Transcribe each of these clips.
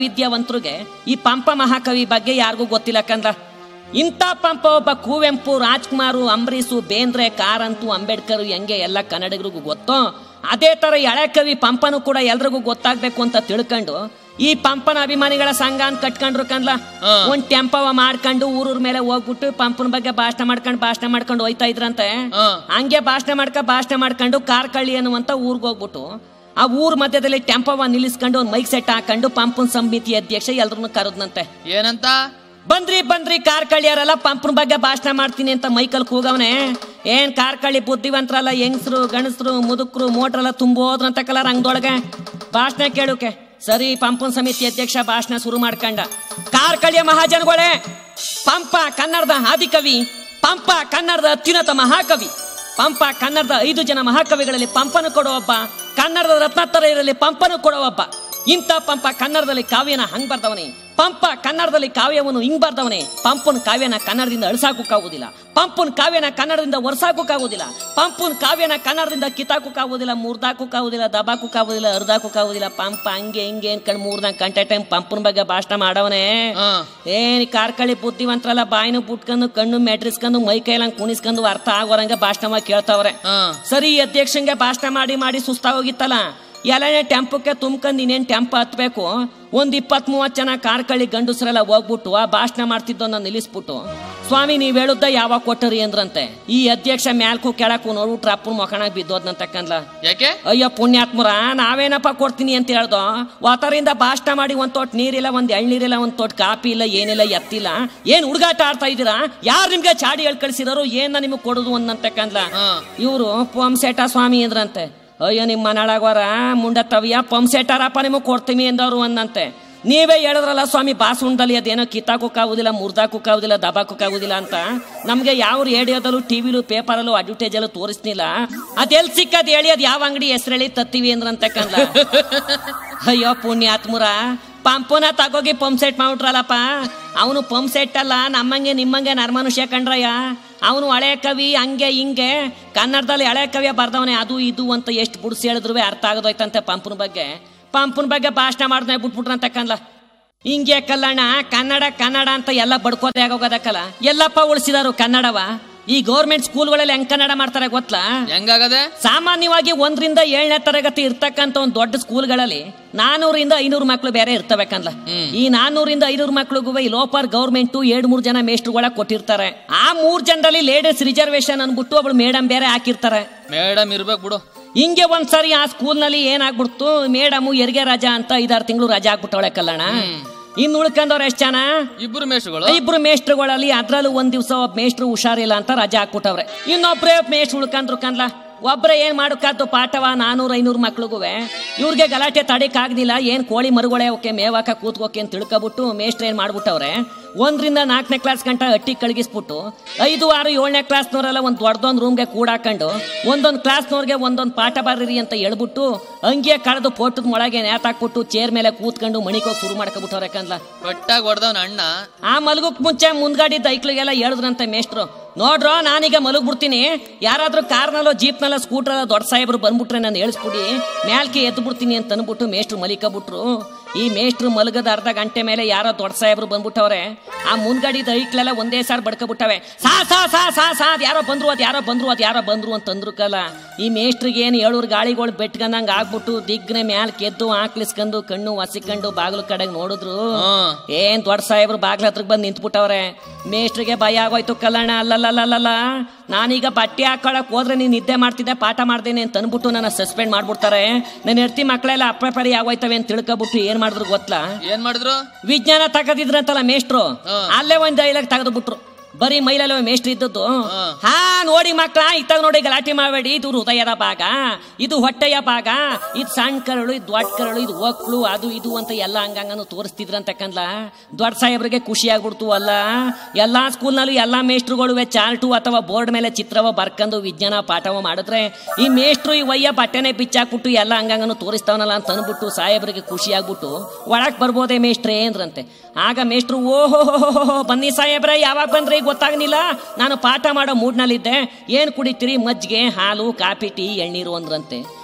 ವಿದ್ಯಾವಂತರಿಗೆ ಈ ಪಂಪ ಮಹಾಕವಿ ಬಗ್ಗೆ ಯಾರಿಗೂ ಗೊತ್ತಿಲ್ಲ ಕಂದ್ರ. ಇಂಥ ಪಂಪ ಒಬ್ಬ ಕುವೆಂಪು, ರಾಜ್ಕುಮಾರು, ಅಂಬರೀಷು, ಬೇಂದ್ರೆ, ಕಾರಂತು, ಅಂಬೇಡ್ಕರ್ ಹೆಂಗೆ ಎಲ್ಲ ಕನ್ನಡಿಗರಿಗೂ ಗೊತ್ತೋ ಅದೇ ತರ ಎಳೆ ಕವಿ ಪಂಪನು ಕೂಡ ಎಲ್ರಿಗೂ ಗೊತ್ತಾಗ್ಬೇಕು ಅಂತ ತಿಳ್ಕೊಂಡು ಈ ಪಂಪನ ಅಭಿಮಾನಿಗಳ ಸಂಘ ಅಂತ ಕಟ್ಕೊಂಡ್ರು ಕಂದ್ಲ. ಒಂದ್ ಟೆಂಪವ ಮಾಡ್ಕೊಂಡು ಊರೂರ್ ಮೇಲೆ ಹೋಗ್ಬಿಟ್ಟು ಪಂಪನ ಬಗ್ಗೆ ಭಾಷಣ ಮಾಡ್ಕೊಂಡು ಹೋಯ್ತಾ ಇದ್ರಂತೆ. ಹಂಗೆ ಭಾಷಣ ಮಾಡ್ಕೊಂಡು ಕಾರ್ಕಳ್ಳಿ ಅನ್ನುವಂತ ಊರ್ಗ್ ಹೋಗ್ಬಿಟ್ಟು ಆ ಊರ್ ಮಧ್ಯದಲ್ಲಿ ಟೆಂಪವ ನಿಲ್ಲಿಸ್ಕೊಂಡು ಒಂದ್ ಮೈಕ್ ಸೆಟ್ ಹಾಕೊಂಡು ಪಂಪನ್ ಸಮಿತಿ ಅಧ್ಯಕ್ಷ ಎಲ್ರನ್ನು ಕರೆದ್ನಂತೆ. ಏನಂತ? ಬಂದ್ರಿ ಕಾರ್ಕಳ್ಳಿಯರೆಲ್ಲ ಪಂಪನ ಬಗ್ಗೆ ಭಾಷಣ ಮಾಡ್ತೀನಿ ಅಂತ ಮೈಕಲ್ ಕೂಗವನೆ. ಏನ್ ಕಾರ್ಕಳ್ಳಿ ಬುದ್ಧಿವಂತರಲ್ಲ, ಹೆಂಗಸರು, ಗಣಸರು, ಮುದುಕರು, ಮೋಟ್ರೆಲ್ಲ ತುಂಬೋದ್ರಂತ ಕಲರ್ ರಂಗದೊಳಗೆ ಭಾಷಣ ಕೇಳೋಕೆ. ಸರಿ, ಪಂಪನ ಸಮಿತಿ ಅಧ್ಯಕ್ಷ ಭಾಷಣ ಶುರು ಮಾಡ್ಕೊಂಡ. ಕಾರ್ಕಳ್ಳಿಯ ಮಹಾಜನಗಳೇ, ಪಂಪ ಕನ್ನಡದ ಆದಿಕವಿ, ಪಂಪ ಕನ್ನಡದ ಅತ್ಯುನ್ನತ ಮಹಾಕವಿ, ಪಂಪ ಕನ್ನಡದ 5 ಜನ ಮಹಾಕವಿಗಳಲ್ಲಿ ಪಂಪನು ಕೊಡೋ ಒಬ್ಬ, ಕನ್ನಡದ ರತ್ನಾಕರರಲ್ಲಿ ಪಂಪನು ಕೊಡೋ ಒಬ್ಬ. ಇಂಥ ಪಂಪ ಕನ್ನಡದಲ್ಲಿ ಕಾವ್ಯನ ಹಂಗ್ ಬರ್ದವನೇ, ಪಂಪ ಕನ್ನಡದಲ್ಲಿ ಕಾವ್ಯವನ್ನು ಹಿಂಗ್ ಬರ್ದವನೇ. ಪಂಪನ ಕಾವ್ಯನ ಕನ್ನಡದಿಂದ ಅಳಿಸಾಕೋಕ್ಕಾಗುದಿಲ್ಲ, ಪಂಪನ ಕಾವ್ಯನ ಕನ್ನಡದಿಂದ ಒರ್ಸಾಕೋಕ್ಕಾಗುದಿಲ್ಲ, ಪಂಪನ ಕಾವ್ಯನ ಕನ್ನಡದಿಂದ ಕಿತ್ತಾಕೋಕ್ಕಾಗುದಿಲ್ಲ, ಮುರ್ದಾಕೋಕ್ಕಾಗುದಿಲ್ಲ, ದಬಾಕೋಕ್ಕಾಗುದಿಲ್ಲ, ಅರ್ದಾಕೋಕ್ಕಾಗುದಿಲ್ಲ. ಪಂಪ ಹಂಗೆ ಹಿಂಗೆ ಅನ್ಕಂಡ್ 3-4 ಗಂಟೆ ಟೈಮ್ ಪಂಪನ ಬಗ್ಗೆ ಭಾಷಣ ಮಾಡವನೇ. ಏನ್ ಕಾರ್ಕಳಿ ಬುದ್ಧಿವಂತರಲ್ಲ ಬಾಯಿನ ಬುಟ್ಕೊಂಡು ಕಣ್ಣು ಮೆಟ್ರಿಸ್ಕೊಂಡು ಮೈ ಕೈಲಂಗ್ ಕುಣಿಸ್ಕೊಂಡು ಅರ್ಥ ಆಗೋರಂಗೆ ಭಾಷಣ ಕೇಳ್ತಾವ್ರೆ. ಸರಿ, ಅಧ್ಯಕ್ಷಂಗೆ ಭಾಷಣ ಮಾಡಿ ಸುಸ್ತಾಗೋಗಿತ್ತಲ್ಲ, ಎಲ್ಲನೇ ಟೆಂಪಕ್ಕೆ ತುಂಬ್ಕೊಂಡು ಇನ್ನೇನು ಟೆಂಪ ಹತ್ಬೇಕು. ಒಂದ್ 20-30 ಜನ ಕಾರ್ಕಳ್ಳಿ ಗಂಡಸರೆಲ್ಲ ಹೋಗ್ಬಿಟ್ಟು ಆ ಭಾಷಣ ಮಾಡ್ತಿದ್ದವನ್ನ ನಿಲ್ಲಿಸ್ಬಿಟ್ಟು, ಸ್ವಾಮಿ ನೀವ್ ಹೇಳುದ್ದ ಯಾವಾಗ ಕೊಟ್ಟರಿ ಅಂದ್ರಂತೆ. ಈ ಅಧ್ಯಕ್ಷ ಮ್ಯಾಲ್ಕು ಕೆಳಕು ನೋಡ್ಬಿಟ್ರೆ ಅಪ್ಪನ ಮೊಕಣಾಗ ಬಿದ್ದೋದ್ನಂತ ಕಂದ್ಲ. ಯಾಕೆ? ಅಯ್ಯೋ ಪುಣ್ಯಾತ್ಮರ, ನಾವೇನಪ್ಪ ಕೊಡ್ತೀನಿ ಅಂತ ಹೇಳ್ದೋ. ವಾತರಿಂದ ಭಾಷಣ ಮಾಡಿ ಒಂದ್ ತೊಟ್ಟು ನೀರಿಲ್ಲ, ಒಂದ್ ಎಳ್ನೀರಿಲ್ಲ, ಒಂದ್ ತೊಟ್ಟು ಕಾಪಿ ಇಲ್ಲ, ಏನಿಲ್ಲ, ಎತ್ತಿಲ್ಲ. ಏನ್ ಹುಡುಗಾಟ ಆಡ್ತಾ ಇದ್ದೀರಾ? ಯಾರು ನಿಮ್ಗೆ ಚಾಡಿ ಹೇಳ್ ಕಳ್ಸಿರೋರು? ಏನ ನಿಮ್ಗೆ ಕೊಡುದು ಅಂದಂತ ಕಂದ್ಲ. ಇವ್ರು ಪಂಸೇಟ ಸ್ವಾಮಿ ಅಂದ್ರಂತೆ. ಅಯ್ಯೋ ನಿಮ್ಮ ಮನಾಳಾಗೋರ ಮುಂಡ ತವಿಯ ಪಂಸೆಟ್ಟಾರಪ್ಪ ನಿಮಗೆ ಕೊಡ್ತೀವಿ ಎಂದವ್ರು ಅಂದಂತೆ. ನೀವೇ ಹೇಳಿದ್ರಲ್ಲ ಸ್ವಾಮಿ, ಬಾಸುಂಡಲ್ಲಿ ಅದೇನೋ ಕಿತ್ತಾಕೋಕ್ಕಾಗುದಿಲ್ಲ, ಮುರ್ದಾಕೋಕ್ಕಾಗುದಿಲ್ಲ, ದಬಾಕೋಕ್ಕಾಗುದಿಲ್ಲ ಅಂತ. ನಮ್ಗೆ ಯಾವ ರೇಡಿಯೋದಲ್ಲೂ, ಟಿವಿಲು, ಪೇಪರಲ್ಲೂ ಅಡ್ವರ್ಟೈಸಲ್ಲೂ ತೋರಿಸ್ನಿಲ್ಲ. ಅದೆಲ್ ಸಿಕ್ಕದ್ ಹೇಳಿ, ಅದ್ ಯಾವ ಅಂಗಡಿ ಹೆಸರೇಳಿ ತತ್ತೀವಿ ಅಂದ್ರಂತೆ ಕಂದ. ಅಯ್ಯೋ ಪುಣ್ಯಾತ್ಮುರ, ಪಂಪನ ತಗೋಗಿ ಪಂಪ್ಸೆಟ್ ಮಾಡ್ಬಿಟ್ರಲ್ಲಪ್ಪ. ಅವನು ಪಂಪ್ಸೆಟ್ ಅಲ್ಲ, ನಮ್ಮಂಗೆ ನಿಮ್ಮಂಗೆ ನರ್ಮನುಷ್ಯ ಕಂಡ್ರಯ್ಯ. ಅವನು ಹಳೆ ಕವಿ, ಹಂಗೆ ಹಿಂಗೆ ಕನ್ನಡದಲ್ಲಿ ಹಳೆ ಕವಿಯ ಬರ್ದವನೇ, ಅದು ಇದು ಅಂತ ಎಷ್ಟು ಬುಡ್ಸಿ ಹೇಳಿದ್ರು ಅರ್ಥ ಆಗೋದೋಯ್ತಂತೆ ಪಂಪನ ಬಗ್ಗೆ ಭಾಷಣ ಮಾಡ್ದೆ ಬಿಟ್ಬಿಟ್ರಂತ ಕಂದ್ಲ. ಹಿಂಗೆ ಕಲ್ಲಣ್ಣ, ಕನ್ನಡ ಅಂತ ಎಲ್ಲ ಬಡ್ಕೋದೇ ಆಗೋಗದಕ್ಕಲ್ಲ. ಎಲ್ಲಪ್ಪ ಉಳಿಸಿದಾರು ಕನ್ನಡವ? ಈ ಗೌರ್ಮೆಂಟ್ ಸ್ಕೂಲ್ಗಳಲ್ಲಿ ಹೆಂಗ್ ಕನ್ನಡ ಮಾಡ್ತಾರೆ ಗೊತ್ತಾ? ಹೆಂಗಾಗದೆ? ಸಾಮಾನ್ಯವಾಗಿ 1ರಿಂದ 7ನೇ ತರಗತಿ ಇರ್ತಕ್ಕಂತ ಒಂದ್ ದೊಡ್ಡ ಸ್ಕೂಲ್ಗಳಲ್ಲಿ 400ರಿಂದ 500 ಮಕ್ಳು ಬೇರೆ ಇರ್ತಬೇಕಂದ್ಲ. ಈ 400ರಿಂದ 500 ಮಕ್ಳಿಗೂ ಈ ಲೋಪರ್ ಗೌರ್ಮೆಂಟ್ 2-3 ಜನ ಮೇಸ್ಟ್ರುಗಳ ಕೊಟ್ಟಿರ್ತಾರೆ. ಆ 3 ಜನರಲ್ಲಿ ಲೇಡೀಸ್ ರಿಸರ್ವೇಶನ್ ಅನ್ಬಿಟ್ಟು ಒಬ್ಳು ಮೇಡಮ್ ಬೇರೆ ಹಾಕಿರ್ತಾರೆ. ಮೇಡಮ್ ಇರ್ಬೇಕು ಬಿಡು. ಹಿಂಗೆ ಒಂದ್ಸರಿ ಆ ಸ್ಕೂಲ್ ನಲ್ಲಿ ಏನಾಗ್ಬಿಡ್ತು, ಮೇಡಮ್ ಹೆರಿಗೆ ರಜಾ ಅಂತ 5-6 ತಿಂಗಳು ರಜಾ ಆಗ್ಬಿಟ್ಟವಳೆ ಕಲ್ಲಣ್ಣ. ಇನ್ನು ಉಳ್ಕೊಂಡವ್ರು ಎಷ್ಟು ಜನ? 2 ಮೇಸ್ಟ್ರುಗಳಲ್ಲಿ. ಅದ್ರಲ್ಲೂ ಒಂದ್ ದಿವ್ಸ ಒಬ್ಬ ಮೇಸ್ಟ್ರು ಹುಷಾರಿಲ್ಲ ಅಂತ ರಜಾ ಹಾಕ್ಬಿಟ್ಟವ್ರೆ. ಇನ್ನೊಬ್ರೇ ಮೇಷ್ಟ್ರು ಉಳ್ಕೊಂಡ್ರು ಕಂದ್ಲ. ಒಬ್ರೆ ಏನ್ ಮಾಡಕ್ಕಾದ್ದು ಪಾಠವ 400-500 ಮಕ್ಳಿಗುವೆ. ಇವ್ರಿಗೆ ಗಲಾಟೆ ತಡಿಕ್ ಆಗ್ಲಿಲ್ಲ. ಏನ್ ಕೋಳಿ ಮರುಗೊಳೆ ಓಕೆ ಮೇವಾಕ ಕೂತ್ಕೋಕೆ ಅಂತ ತಿಳ್ಕೊಬಿಟ್ಟು ಮೇಷ್ಟ್ರು ಏನ್ ಮಾಡ್ಬಿಟ್ಟವ್ರೆ, 1ರಿಂದ 4ನೇ ಕ್ಲಾಸ್ ಗಂಟ ಹಟ್ಟಿ ಕಳಗಿಸ್ಬಿಟ್ಟು 5, 6, 7ನೇ ಕ್ಲಾಸ್ನವರೆಲ್ಲ ಒಂದ್ ದೊಡ್ಡದೊಂದು ರೂಮ್ಗೆ ಕೂಡಾಕೊಂಡು ಒಂದೊಂದು ಕ್ಲಾಸ್ನವ್ರಿಗೆ ಒಂದೊಂದು ಪಾಠ ಬರ್ರಿ ಅಂತ ಹೇಳ್ಬಿಟ್ಟು ಹಂಗೆ ಕಳೆದು ಪೋಟದ ಮೊಳಗೆ ನೇತಾಕ್ಬಿಟ್ಟು ಚೇರ್ ಮೇಲೆ ಕೂತ್ಕೊಂಡು ಮಣಿಕೋಗಿ ಶುರು ಮಾಡ್ಕೊಬಿಟ್ಟವ್ರೆ ಕಂದ್ಲ. ಅಣ್ಣ ಆ ಮಲಗಕ್ ಮುಂಚೆ ಮುಂದ್ಗಾಡಿದ್ದ ಐಕ್ಳಿಗೆಲ್ಲ ಹೇಳಿದ್ರಂತೆ ಮೇಷ್ಟ್ರು, ನೋಡ್ರೋ ನಾನೀಗ ಮಲಗ್ಬಿಡ್ತೀನಿ, ಯಾರಾದ್ರೂ ಕಾರ್ನಲ್ಲೋ ಜೀಪ್ನಲ್ಲೋ ಸ್ಕೂಟ್ರಲ್ಲೋ ದೊಡ್ಡ ಸಾಹೇಬ್ರು ಬಂದ್ಬಿಟ್ರೆ ನಾನು ಹೇಳಿಸ್ಬಿಡಿ, ಮ್ಯಾಲ್ಕೆ ಎದ್ದು ಬಿಡ್ತೀನಿ ಅಂತ ಅನ್ಬಿಟ್ಟು ಮೇಷ್ಟ್ರು ಮಲಿಕಬಿಟ್ರು. ಈ ಮೇಷ್ಟ್ರು ಮಲಗದ ಅರ್ಧ ಗಂಟೆ ಮೇಲೆ ಯಾರೋ ದೊಡ್ಡ ಸಾಹೇಬ್ರು ಬಂದ್ಬಿಟ್ಟವ್ರೆ. ಆ ಮುಂದ್ಗಡಿದ ಐಕ್ಳೆಲ್ಲ ಒಂದೇ ಸಾರ್ ಬಡ್ಕೊಬಿಟ್ಟವೆ. ಸಾ ಯಾರೋ ಬಂದ್ರು ಅಂತಂದ್ರು ಕಲ. ಈ ಮೇಷ್ಟ್ರಿಗೆ ಏನು 7 ಗಾಳಿಗಳು ಬೆಟ್ಕಂದಂಗ ಆಗ್ಬಿಟ್ಟು ದಿಗ್ನೆ ಮ್ಯಾಲ್ಕೆ ಎದ್ದು ಆಕ್ಲಿಸ್ಕೊಂಡು ಕಣ್ಣು ಒಸಿಕೊಂಡು ಬಾಗ್ಲು ಕಡೆಗೆ ನೋಡಿದ್ರು. ಏನ್ ದೊಡ್ಡ ಸಾಹೇಬ್ರು ಬಾಗ್ಲ ಹತ್ರಕ್ ಬಂದು ನಿಂತ್ಬಿಟ್ಟವ್ರೆ. ಮೇಷ್ಟ್ರಿಗೆ ಭಯ ಆಗೋಯ್ತು ಕಲ್ಲಣ್ಣ. ಅಲ್ಲಲ್ಲ, ನಾನೀಗ ಬಟ್ಟೆ ಹಾಕೊಳಕ್ ಹೋದ್ರೆ ನೀನ್ ನಿದ್ದೆ ಮಾಡ್ತಿದ್ದೆ, ಪಾಠ ಮಾಡ್ದೇನೆ ಅಂತ ಅನ್ಬಿಟ್ಟು ನನ್ನ ಸಸ್ಪೆಂಡ್ ಮಾಡ್ಬಿಡ್ತಾರೆ. ನನ್ನ ಹೆಂಡತಿ ಮಕ್ಕಳೆಲ್ಲ ಅಪ್ರಪರಿ ಆಗೋಯ್ತವೆ ಅಂತ ತಿಳ್ಕೊಬಿಟ್ಟು ಏನ್ ಮಾಡಿದ್ರು ಗೊತ್ತಾ? ಏನ್ ಮಾಡಿದ್ರು? ವಿಜ್ಞಾನ ತಗದಿದ್ರಂತಲ್ಲ ಮೇಷ್ಟ್ರು, ಅಲ್ಲೇ ಒಂದ್ ಡೈಲಾಗ್ ತೆಗೆದು ಬಿಟ್ರು. ಬರೀ ಮೈಲಲ್ಲಿ ಮೇಷ್ಟ್ರು ಇದ್ದದ್ದು. ಹಾ ನೋಡಿ ಮಕ್ಕಳ, ಇತ್ತಾಗ ನೋಡಿ ಗಲಾಟೆ ಮಾಡಬೇಡಿ, ಇದು ಹೃದಯದ ಭಾಗ, ಇದು ಹೊಟ್ಟೆಯ ಭಾಗ, ಇದು ಸಣ್ಣ ಕರಳು, ಇದು ದೊಡ್ಡ ಕರಳು, ಇದು ಒಕ್ಳು, ಅದು ಇದು ಅಂತ ಎಲ್ಲ ಹಂಗಂಗನು ತೋರಿಸ್ತಿದ್ರಂತ ಕಂದ್ಲ. ದೊಡ್ಡ ಸಾಹೇಬ್ರಿಗೆ ಖುಷಿ ಆಗ್ಬಿಡ್ತು. ಅಲ್ಲ, ಎಲ್ಲಾ ಸ್ಕೂಲ್ನಲ್ಲೂ ಎಲ್ಲಾ ಮೇಷ್ಟ್ರುಗಳು ಚಾರ್ಟು ಅಥವಾ ಬೋರ್ಡ್ ಮೇಲೆ ಚಿತ್ರವ ಬರ್ಕೊಂಡು ವಿಜ್ಞಾನ ಪಾಠವ ಮಾಡಿದ್ರೆ ಈ ಮೇಷ್ಟ್ರು ಈ ವಯ್ಯ ಬಟ್ಟೆನೆ ಬಿಚ್ಚಾಕ್ಬಿಟ್ಟು ಎಲ್ಲ ಹಂಗಂಗನು ತೋರಿಸ್ತಾವನಲ್ಲ ಅಂತ ಅನ್ಬಿಟ್ಟು ಸಾಹೇಬ್ರಿಗೆ ಖುಷಿ ಆಗ್ಬಿಟ್ಟು ಒಳಕ್ ಬರ್ಬೋದೇ ಮೇಷ್ಟ್ರೇ ಅಂದ್ರಂತೆ. ಆಗ ಮೇಷ್ಟ್ರು, ಓಹೋ ಬನ್ನಿ ಸಾಹೇಬ್ರೆ, ಯಾವಾಗ ಬಂದ್ರಿ ಗೊತ್ತಾಗ್ನಿಲ್ಲ, ನಾನು ಪಾಠ ಮಾಡೋ ಮೂಡ್ನಲ್ಲಿದ್ದೆ, ಏನ್ ಕುಡಿತೀರಿ? ಮಜ್ಜಿಗೆ, ಹಾಲು, ಕಾಫಿ, ಟೀ, ಎಳ್ನೀರು ಅಂದ್ರಂತೆ.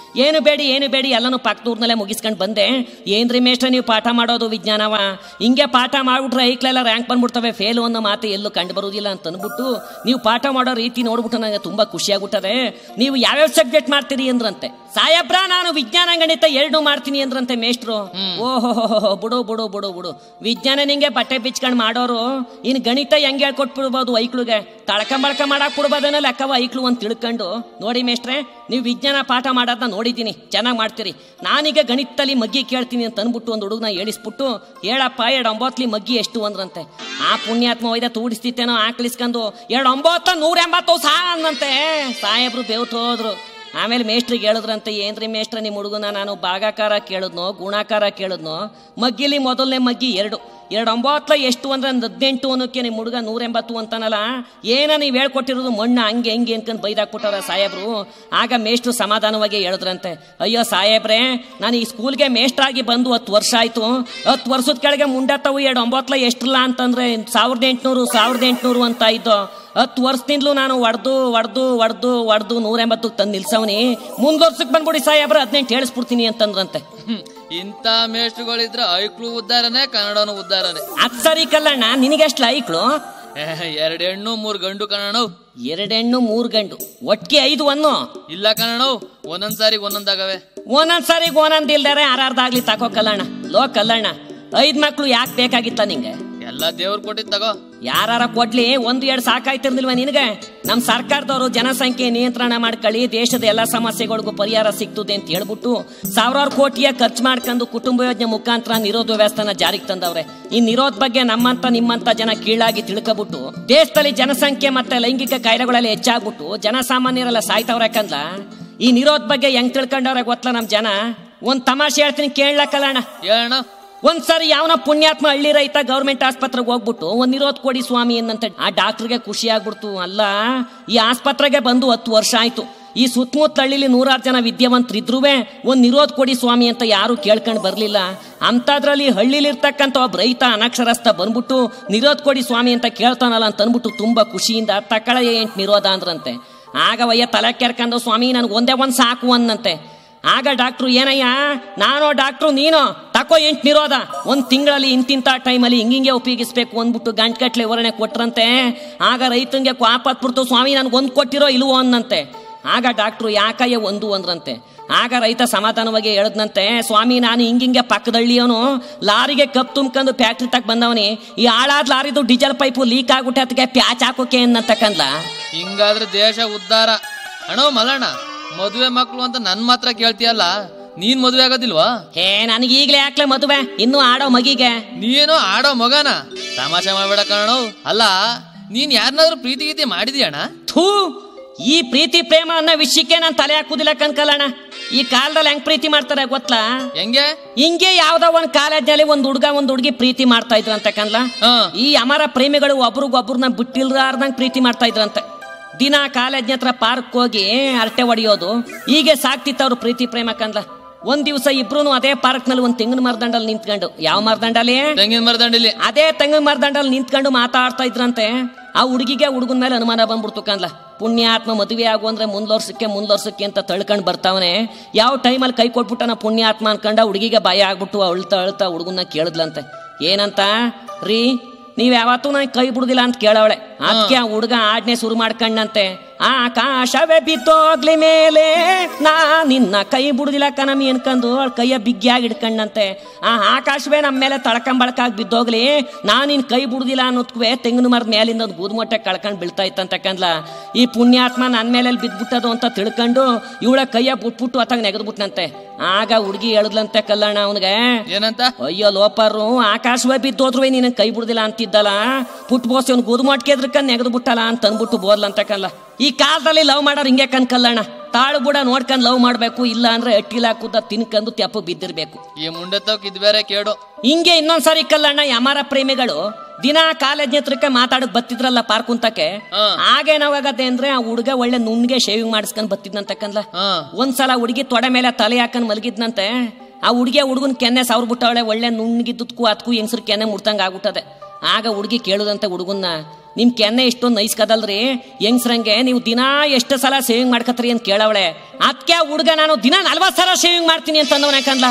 ಏನು ಬೇಡಿ ಎಲ್ಲನೂ ಪಕ್ಕದೂರ್ನಲ್ಲೇ ಮುಗಿಸ್ಕೊಂಡು ಬಂದೆ. ಏನ್ರಿ ಮೇಷ್ಟ್ರೆ ನೀವು ಪಾಠ ಮಾಡೋದು ವಿಜ್ಞಾನವ, ಹಿಂಗೆ ಪಾಠ ಮಾಡ್ಬಿಟ್ರೆ ಐಕ್ಲೆಲ್ಲ ರ್ಯಾಂಕ್ ಬಂದ್ಬಿಡ್ತವೆ, ಫೇಲು ಅನ್ನೋ ಮಾತು ಎಲ್ಲೂ ಕಂಡು ಬರುವುದಿಲ್ಲ ಅಂತ ಅಂದ್ಬಿಟ್ಟು ನೀವು ಪಾಠ ಮಾಡೋ ರೀತಿ ನೋಡ್ಬಿಟ್ಟು ನನಗೆ ತುಂಬಾ ಖುಷಿಯಾಗ್ಬಿಟ್ಟದೆ. ನೀವು ಯಾವ್ಯಾವ ಸಬ್ಜೆಕ್ಟ್ ಮಾಡ್ತೀರಿ ಅಂದ್ರಂತೆ. ಸಾಯಬ್ರ ನಾನು ವಿಜ್ಞಾನ ಗಣಿತ 2 ಮಾಡ್ತೀನಿ ಅಂದ್ರಂತೆ ಮೇಷ್ಟ್ರು. ಓಹೋ ಬಿಡು ಬಿಡು ಬಿಡು ಬಿಡು, ವಿಜ್ಞಾನ ನಿಂಗೆ ಬಟ್ಟೆ ಬಿಚ್ಕೊಂಡು ಮಾಡೋರು, ಇನ್ನು ಗಣಿತ ಹೆಂಗೆ ಹೇಳ್ಕೊಟ್ಬಿಡ್ಬೋದು ಐಕ್ಳುಗೆ, ತಳಕಂಬಳಕ ಮಾಡಕ್ ಬಿಡ್ಬೋದೇನೋ ಲೆಕ್ಕವ ಐಕ್ಳು ಅಂತ ತಿಳ್ಕೊಂಡು. ನೋಡಿ ಮೇಷ್ಟ್ರೆ, ನೀವು ವಿಜ್ಞಾನ ಪಾಠ ಮಾಡೋದನ್ನ ನೋಡಿದ್ದೀನಿ, ಚೆನ್ನಾಗಿ ಮಾಡ್ತೀರಿ. ನಾನೀಗ ಗಣಿತದಲ್ಲಿ ಮಗ್ಗಿ ಕೇಳ್ತೀನಿ ಅಂತ ಅಂದ್ಬಿಟ್ಟು ಒಂದು ಹುಡುಗನ ಹೇಳಿಸ್ಬಿಟ್ಟು, ಹೇಳಪ್ಪ 2 ಮಗ್ಗಿ ಎಷ್ಟು ಅಂದ್ರಂತೆ. ಆ ಪುಣ್ಯಾತ್ಮ ಒಯ್ದ ತೂಡಿಸ್ತಿತ್ತೇನೋ ಆಕಳಿಸ್ಕೊಂಡು 2 180 ಸಾ ಅಂದಂತೆ. ಸಾಹೇಬ್ರು ಬೇವ್ತೋದ್ರು. ಆಮೇಲೆ ಮೇಷ್ಟ್ರಿಗೆ ಹೇಳಿದ್ರಂತೆ, ಏನ್ರಿ ಮೇಷ್ಟ್ರ ನಿಮ್ಮ ಹುಡುಗನ ನಾನು ಭಾಗಾಕಾರ ಕೇಳಿದ್ನೋ ಗುಣಾಕಾರ ಕೇಳಿದ್ನೋ, ಮಗ್ಗಿಲಿ ಮೊದಲನೇ ಮಗ್ಗಿ 2 9 ಎಷ್ಟು ಅಂದ್ರೆ 18 ಅನ್ನೋಕ್ಕೆ ನಿಮ್ಮ ಹುಡುಗ 180 ಅಂತಾನಲ್ಲ, ಏನ ನೀವು ಹೇಳ್ಕೊಟ್ಟಿರೋದು ಮಣ್ಣು ಹಂಗೆ ಹೆಂಗೆ ಅನ್ಕೊಂಡು ಬೈದಾಕ್ಬಿಟ್ಟಾರ ಸಾಹೇಬ್ರು. ಆಗ ಮೇಷ್ಟ್ರು ಸಮಾಧಾನವಾಗಿ ಹೇಳಿದ್ರಂತೆ, ಅಯ್ಯೋ ಸಾಹೇಬ್ರೆ, ನಾನು ಈ ಸ್ಕೂಲ್ಗೆ ಮೇಷ್ಟ್ರಾಗಿ ಬಂದು 10 ವರ್ಷ ಆಯ್ತು. 10 ವರ್ಷದ ಕೆಳಗೆ ಮುಂಡತ್ತವು 9 ಎಷ್ಟಿಲ್ಲ ಅಂತಂದ್ರೆ 1800 ಅಂತ ಇದ್ದು. 10 ವರ್ಷದಿಂದಲೂ ನಾನು ಹೊಡೆದು 180 ತಂದು ನಿಲ್ಸವನಿ. ಮುಂದ್ವರ್ಸಕ್ ಬಂದ್ಬಿಡಿ ಸಾಹೇಬ್ರ 18 ಹೇಳಿಸ್ಬಿಡ್ತೀನಿ ಅಂತಂದ್ರಂತೆ. ಇಂಥ ಮೇಷ್ಟ್ರುಗಳಿದ್ರೆ ಐಕ್ಳು ಉದ್ದಾರನೆ, ಕನ್ನಡನು ಉದ್ದಾರನೆ. ಅದ್ ಸರಿ ಕಲ್ಲಣ್ಣ, ನಿನಗೆಷ್ಟು ಐಕ್ಳು? 2 ಹೆಣ್ಣು 3 ಗಂಡು ಕನ್ನಡ. 2 ಹೆಣ್ಣು 3 ಗಂಡು ಒಟ್ಟಿಗೆ 5 ಅನ್ನು ಇಲ್ಲ ಕನ್ನಡ, ಒಂದೊಂದ್ಸಾರಿಗೆ ಒಂದೊಂದಾಗವೆ. ಒಂದೊಂದ್ಸಾರಿಗೆ ಒಂದೊಂದಿಲ್ದಾರೆ ಆರಾರ್ದಾಗ್ಲಿ ತಕೋ ಕಲ್ಲಣ್ಣ. ಲೋ ಕಲ್ಲಣ್ಣ, 5 ಮಕ್ಳು ಯಾಕೆ ಬೇಕಾಗಿತ್ತ ನಿಂಗೆ? ಎಲ್ಲ ದೇವ್ರು ಕೊಟ್ಟಿದ್ ತಗೋ. ಯಾರ ಕೊಡ್ಲಿ, 1-2 ಸಾಕಾಯ್ತಿರ್ಲಿಲ್ವ ನಿನಗೆ? ನಮ್ ಸರ್ಕಾರದವರು ಜನಸಂಖ್ಯೆ ನಿಯಂತ್ರಣ ಮಾಡ್ಕೊಳ್ಳಿ, ದೇಶದ ಎಲ್ಲಾ ಸಮಸ್ಯೆಗಳಿಗೂ ಪರಿಹಾರ ಸಿಗ್ತದೆ ಅಂತ ಹೇಳ್ಬಿಟ್ಟು 1000 ಕೋಟಿಯ ಖರ್ಚು ಮಾಡ್ಕೊಂಡು ಕುಟುಂಬ ಯೋಜನೆ ಮುಖಾಂತರ ನಿರೋಧ ವ್ಯವಸ್ಥೆನ ಜಾರಿಗೆ ತಂದವ್ರೆ. ಈ ನಿರೋಧ ಬಗ್ಗೆ ನಮ್ಮಂತ ನಿಮ್ಮಂತ ಜನ ಕೀಳಾಗಿ ತಿಳ್ಕೊಬಿಟ್ಟು ದೇಶದಲ್ಲಿ ಜನಸಂಖ್ಯೆ ಮತ್ತೆ ಲೈಂಗಿಕ ಕಾಯಿಲೆಗಳೆಲ್ಲ ಹೆಚ್ಚಾಗ್ಬಿಟ್ಟು ಜನಸಾಮಾನ್ಯರೆಲ್ಲ ಸಾಯ್ತವ್ರೆ. ಯಾಕಂದ್ರ ಈ ನಿರೋಧ ಬಗ್ಗೆ ಹೆಂಗ್ ತಿಳ್ಕೊಂಡವ್ರೆ ಗೊತ್ತಲ್ಲ ನಮ್ ಜನ? ಒಂದ್ ತಮಾಷೆ ಹೇಳ್ತೀನಿ ಕೇಳಕ್ಕಲ್ಲಣ್ಣ. ಹೇಳಣ್ಣ. ಒಂದ್ಸರಿ ಯಾವನ ಪುಣ್ಯಾತ್ಮ ಹಳ್ಳಿ ರೈತ ಗೌರ್ಮೆಂಟ್ ಆಸ್ಪತ್ರೆಗೆ ಹೋಗ್ಬಿಟ್ಟು 1 ನಿರೋಧ ಕೊಡಿ ಸ್ವಾಮಿ ಅನ್ನಂತ. ಆ ಡಾಕ್ಟರ್ಗೆ ಖುಷಿ ಆಗ್ಬಿಡ್ತು. ಅಲ್ಲ, ಈ ಆಸ್ಪತ್ರೆಗೆ ಬಂದು 10 ವರ್ಷ ಆಯ್ತು, ಈ ಸುತ್ತಮುತ್ತ ಹಳ್ಳಿಲಿ 100 ಜನ ವಿದ್ಯಾವಂತರಿದ್ರೂ 1 ನಿರೋಧ ಕೊಡಿ ಸ್ವಾಮಿ ಅಂತ ಯಾರು ಕೇಳ್ಕೊಂಡು ಬರ್ಲಿಲ್ಲ. ಅಂತದ್ರಲ್ಲಿ ಹಳ್ಳಿಲಿರ್ತಕ್ಕಂಥ ಒಬ್ಬ ರೈತ ಅನಕ್ಷರಸ್ಥ ಬಂದ್ಬಿಟ್ಟು ನಿರೋಧ ಕೊಡಿ ಸ್ವಾಮಿ ಅಂತ ಕೇಳ್ತಾನಲ್ಲ ಅಂತ ಅಂದ್ಬಿಟ್ಟು ತುಂಬಾ ಖುಷಿಯಿಂದ ತಕ್ಕಳ 8 ನಿರೋಧ ಅಂದ್ರಂತೆ. ಆಗ ವಯ್ಯ ತಲೆ ಕೆರ್ಕೊಂಡು, ಸ್ವಾಮಿ ನನ್ಗೆ ಒಂದೇ 1 ಸಾಕು ಅನ್ನಂತೆ. ಆಗ ಡಾಕ್ಟ್ರು, ಏನಯ್ಯ ನಾನು ಡಾಕ್ಟ್ರು ನೀನು ತಕೋ 8 ನಿರೋಧ, 1 ತಿಂಗಳಲ್ಲಿ ಇಂತಿಂತ ಟೈಮಲ್ಲಿ ಹಿಂಗಿಂಗೆ ಉಪಯೋಗಿಸ್ಬೇಕು ಅಂದ್ಬಿಟ್ಟು ಗಂಟ್ಕಟ್ಲೆ ವಿವರಣೆ ಕೊಟ್ರಂತೆ. ಆಗ ರೈತಂಗೆ ಕ್ವಾಪತ್ಬಿಡ್ತು, ಸ್ವಾಮಿ ನನ್ಗೆ 1 ಕೊಟ್ಟಿರೋ ಇಲ್ವೋ ಅನ್ನಂತೆ. ಆಗ ಡಾಕ್ಟ್ರು, ಯಾಕಯ್ಯ 1 ಅಂದ್ರಂತೆ. ಆಗ ರೈತ ಸಮಾಧಾನವಾಗಿ ಹೇಳದ್ನಂತೆ, ಸ್ವಾಮಿ ನಾನು ಹಿಂಗಿಂಗೆ ಪಕ್ಕದಳ್ಳಿಯವನು ಲಾರಿಗೆ ಕಪ್ ತುಂಬ್ಕೊಂಡು ಫ್ಯಾಕ್ಟ್ರಿ ತಕ್ ಬಂದವನಿ, ಈ ಹಾಳಾದ ಲಾರಿದು ಡೀಸೆಲ್ ಪೈಪು ಲೀಕ್ ಆಗ್ಬಿಟ್ಟೆ ಅದಕ್ಕೆ ಪ್ಯಾಚ್ ಹಾಕೋಕೆ ಅನ್ನಂತಕ್ಕಂದ್ಲ. ಹಿಂಗಾದ್ರೆ ದೇಶ ಉದ್ಧಾರ. ಅಣ್ಣೋ ಮಲ್ಲಣ್ಣ, ಮದುವೆ ಮಕ್ಳು ಅಂತ ನನ್ ಮಾತ್ರ ಕೇಳ್ತೀಯಲ್ಲ, ನೀನ್ ಮದುವೆ ಆಗೋದಿಲ್ವಾ? ನನಗೆ ಈಗ್ಲೇ ಯಾಕ್ಲೆ ಮದುವೆ, ಇನ್ನು ಆಡೋ ಮಗಿಗೆ? ನೀನು ಆಡೋ ಮಗನ ತಮಾಷೆ ಮಾಡ್ಬೇಡ ಕಣೋ. ಅಲ್ಲ, ನೀನ್ ಯಾರನ್ನಾದ್ರೂ ಪ್ರೀತಿ ಗೀತಿ ಮಾಡಿದ್ಯಣ್ಣ? ಥೂ, ಈ ಪ್ರೀತಿ ಪ್ರೇಮ ಅನ್ನೋ ವಿಷಯಕ್ಕೆ ನಾನು ತಲೆ ಹಾಕುದಿಲ್ಲ ಕನ್ಕಲ್ಲಣ್ಣ. ಈ ಕಾಲದಲ್ಲಿ ಹೆಂಗ್ ಪ್ರೀತಿ ಮಾಡ್ತಾರೆ ಗೊತ್ತಾ? ಹಿಂಗೆ ಯಾವ್ದೋ ಒಂದ್ ಕಾಲೇಜ್ನಲ್ಲಿ ಒಂದ್ ಹುಡುಗ ಒಂದ್ ಹುಡುಗಿ ಪ್ರೀತಿ ಮಾಡ್ತಾ ಇದ್ರು ಅಂತ ಕನ್ಲ. ಈ ಅಮರ ಪ್ರೇಮಿಗಳು ಒಬ್ರಿಗೊಬ್ರನ್ನ ಬಿಟ್ಟಿಲ್ಲಾರ್ದಂಗ್ ಪ್ರೀತಿ ಮಾಡ್ತಾ ಇದ್ರಂತೆ. ದಿನ ಕಾಲೇಜ್ ಹತ್ರ ಪಾರ್ಕ್ ಹೋಗಿ ಅರಟೆ ಹೊಡಿಯೋದು ಹೀಗೆ ಸಾಕ್ತಿತ್ತವ್ರು ಪ್ರೀತಿ ಪ್ರೇಮ ಕಂದ್ಲ. ಒಂದ್ ದಿವಸ ಇಬ್ರು ಅದೇ ಪಾರ್ಕ್ ನಲ್ಲಿ ಒಂದ್ ತೆಂಗಿನ ಮರದಂಡಲ್ಲಿ ನಿಂತ್ಕೊಂಡು, ಯಾವ ಮರದಂಡಲ್ಲಿ? ತೆಂಗಿನ ಮರದಂಡಲ್ಲಿ. ಅದೇ ತೆಂಗಿನ ಮರದಂಡಲ್ಲಿ ನಿಂತ್ಕೊಂಡು ಮಾತಾಡ್ತಾ ಇದ್ರಂತೆ. ಆ ಹುಡುಗಿಗೆ ಹುಡುಗನ ಮೇಲೆ ಅನುಮಾನ ಬಂದ್ಬಿಡ್ತು ಕಂದ್ಲ. ಪುಣ್ಯಾತ್ಮ ಮದುವೆ ಆಗು ಅಂದ್ರೆ ಮುಂದ್ವರ್ಸಕ್ಕೆ ಅಂತ ತಳ್ಕೊಂಡ್ ಬರ್ತಾವನೆ. ಯಾವ ಟೈಮಲ್ಲಿ ಕೈ ಕೊಟ್ಬಿಟ್ಟನ ಪುಣ್ಯಾತ್ಮ ಅನ್ಕೊಂಡ ಹುಡುಗಿಗೆ ಭಯ ಆಗ್ಬಿಟ್ಟು ಅಳ್ತಾ ಹುಡುಗನ್ನ ಕೇಳಿದ್ಲಂತೆ. ಏನಂತ? ರೀ, ನೀವ್ ಯಾವತ್ತೂ ನನಗೆ ಕೈ ಬಿಡುದಿಲ್ಲ ಅಂತ ಕೇಳವಳೆ. ಅದಕ್ಕೆ ಆ ಹುಡುಗ ಆಜ್ಞೆ ಶುರು ಮಾಡ್ಕೊಂಡಂತೆ, ಆಕಾಶವೇ ಬಿದ್ದೋಗ್ಲಿ ಮೇಲೆ ನಾ ನಿನ್ನ ಕೈ ಬಿಡುದಿಲ್ಲ ಕಣಮಿ ಅನ್ಕೊಂಡು ಅವಳ ಕೈಯ ಬಿಗ್ಗಿಯಾಗಿ ಹಿಡ್ಕೊಂಡಂತೆ. ಆ ಆಕಾಶವೇ ನಮ್ಮ ಮೇಲೆ ತಳಕಂಬಳಕಾಗಿ ಬಿದ್ದೋಗ್ಲಿ, ನಾ ನಿನ್ ಕೈ ಬಿಡುದಿಲ್ಲ ಅನ್ನೋದ್ಕುವೆ ತೆಂಗಿನ ಮರದ ಮೇಲಿಂದ ಒಂದು ಗೂದ್ಮೊಟ್ಟೆ ಕಳ್ಕೊಂಡ್ ಬೀಳ್ತಾ ಇತ್ತಂತಕ್ಕಂದ್ಲ. ಈ ಪುಣ್ಯಾತ್ಮ ನನ್ ಮೇಲೆ ಬಿದ್ಬಿಟ್ಟದು ಅಂತ ತಿಳ್ಕೊಂಡು ಇವಳ ಕೈಯ ಬಿಟ್ಬಿಟ್ಟು ಅತ್ತಾಗ ನೆಗೆದ್ಬಿಟ್ನಂತೆ. ಆಗ ಹುಡುಗಿ ಹೇಳಿದ್ಲಂತೆ ಕಲ್ಲಣ್ಣ ಅವನಿಗೆ, ಏನಂತ? ಅಯ್ಯೋ ಲೋಪರು, ಆಕಾಶವೇ ಬಿದ್ದೋದ್ರುವೆ ನೀನ್ ಕೈ ಬಿಡುದಿಲ್ಲ ಅಂತಿದ್ದಲ್ಲ, ಪುಟ್ಬೋಸಿ ಅವ್ನು ಗೂದ್ಮೊಟ್ಕೆ ಎದ್ರಕಂದ್ ನೆಗೆದು ಬಿಟ್ಟಲ್ಲ ಅಂತ ಅಂದ್ಬಿಟ್ಟು ಬೋದ್ಲಂತಕ್ಕಲ್ಲ. ಈ ಕಾಲದಲ್ಲಿ ಲವ್ ಮಾಡೋರು ಹಿಂಗೆ ಕನ್ಕಲ್ಲಣ್ಣ, ತಾಳು ಬುಡ ನೋಡ್ಕೊಂಡ್ ಲವ್ ಮಾಡ್ಬೇಕು, ಇಲ್ಲ ಅಂದ್ರೆ ಅಟ್ಟಿಲ ಕೂದ ತಿನ್ಕಂದು ತೆಪ್ಪ ಬಿದ್ದಿರ್ಬೇಕು. ಈ ಮುಂಡೆತ್ತವ್ಕ್ ಇದ್ ಬೇರೆ ಕೇಡು. ಹಿಂಗೆ ಇನ್ನೊಂದ್ಸರಿ ಕಲ್ಲಣ್ಣ ಯಮಾರ ಪ್ರೇಮಿಗಳು ದಿನ ಕಾಲೇಜ್ ಹತ್ರಕ್ಕೆ ಮಾತಾಡಕ್ ಬತ್ತಿದ್ರಲ್ಲ ಪಾರ್ಕ್ ಕುಂತಕ್ಕೆ, ಆಗೇನಾಗತ್ತೆ ಅಂದ್ರೆ ಆ ಹುಡುಗ ಒಳ್ಳೆ ನುಣ್ಗೆ ಶೇವಿಂಗ್ ಮಾಡಿಸ್ಕೊಂಡ್ ಬತ್ತಿದ್ನಂತಕ್ಕಂದ್ಲ. ಒಂದ್ಸಲ ಹುಡುಗಿ ತೊಡೆ ಮೇಲೆ ತಲೆ ಹಾಕೊಂಡ್ ಮಲಗಿದ್ನಂತೆ. ಆ ಹುಡುಗನ್ ಕೆನ್ನೆ ಸಾವಿರ ಬಿಟ್ಟವಳೆ, ಒಳ್ಳೆ ನುಣ್ಗಿದ್ದಕ್ಕೂ ಅದಕ್ಕೂ ಹೆಂಗಸ್ರ ಕೆನ್ನೆ ಮುಡ್ತಂಗ ಆಗ್ಬಿಟ್ಟದೆ. ಆಗ ಹುಡುಗಿ ಕೇಳುದಂತೆ ಹುಡುಗನ್ನ, ನಿಮ್ ಕೆನ್ನೆ ಇಷ್ಟೊಂದು ನೈಸ್ಕದಲ್ರಿ ಹೆಂಗ್ಸ್ರಂಗೆ ನೀವು ದಿನಾ ಎಷ್ಟು ಸಲ ಸೇವಿಂಗ್ ಮಾಡ್ಕತ್ರಿ ಅಂತ ಕೇಳವಳೆ. ಅದಕ್ಕೆ ಹುಡುಗ ನಾನು ದಿನ 40 ಸಲ ಸೇವಿಂಗ್ ಮಾಡ್ತೀನಿ ಅಂತ ಅಂದವನ. ಯಾಕಂದ್ಲ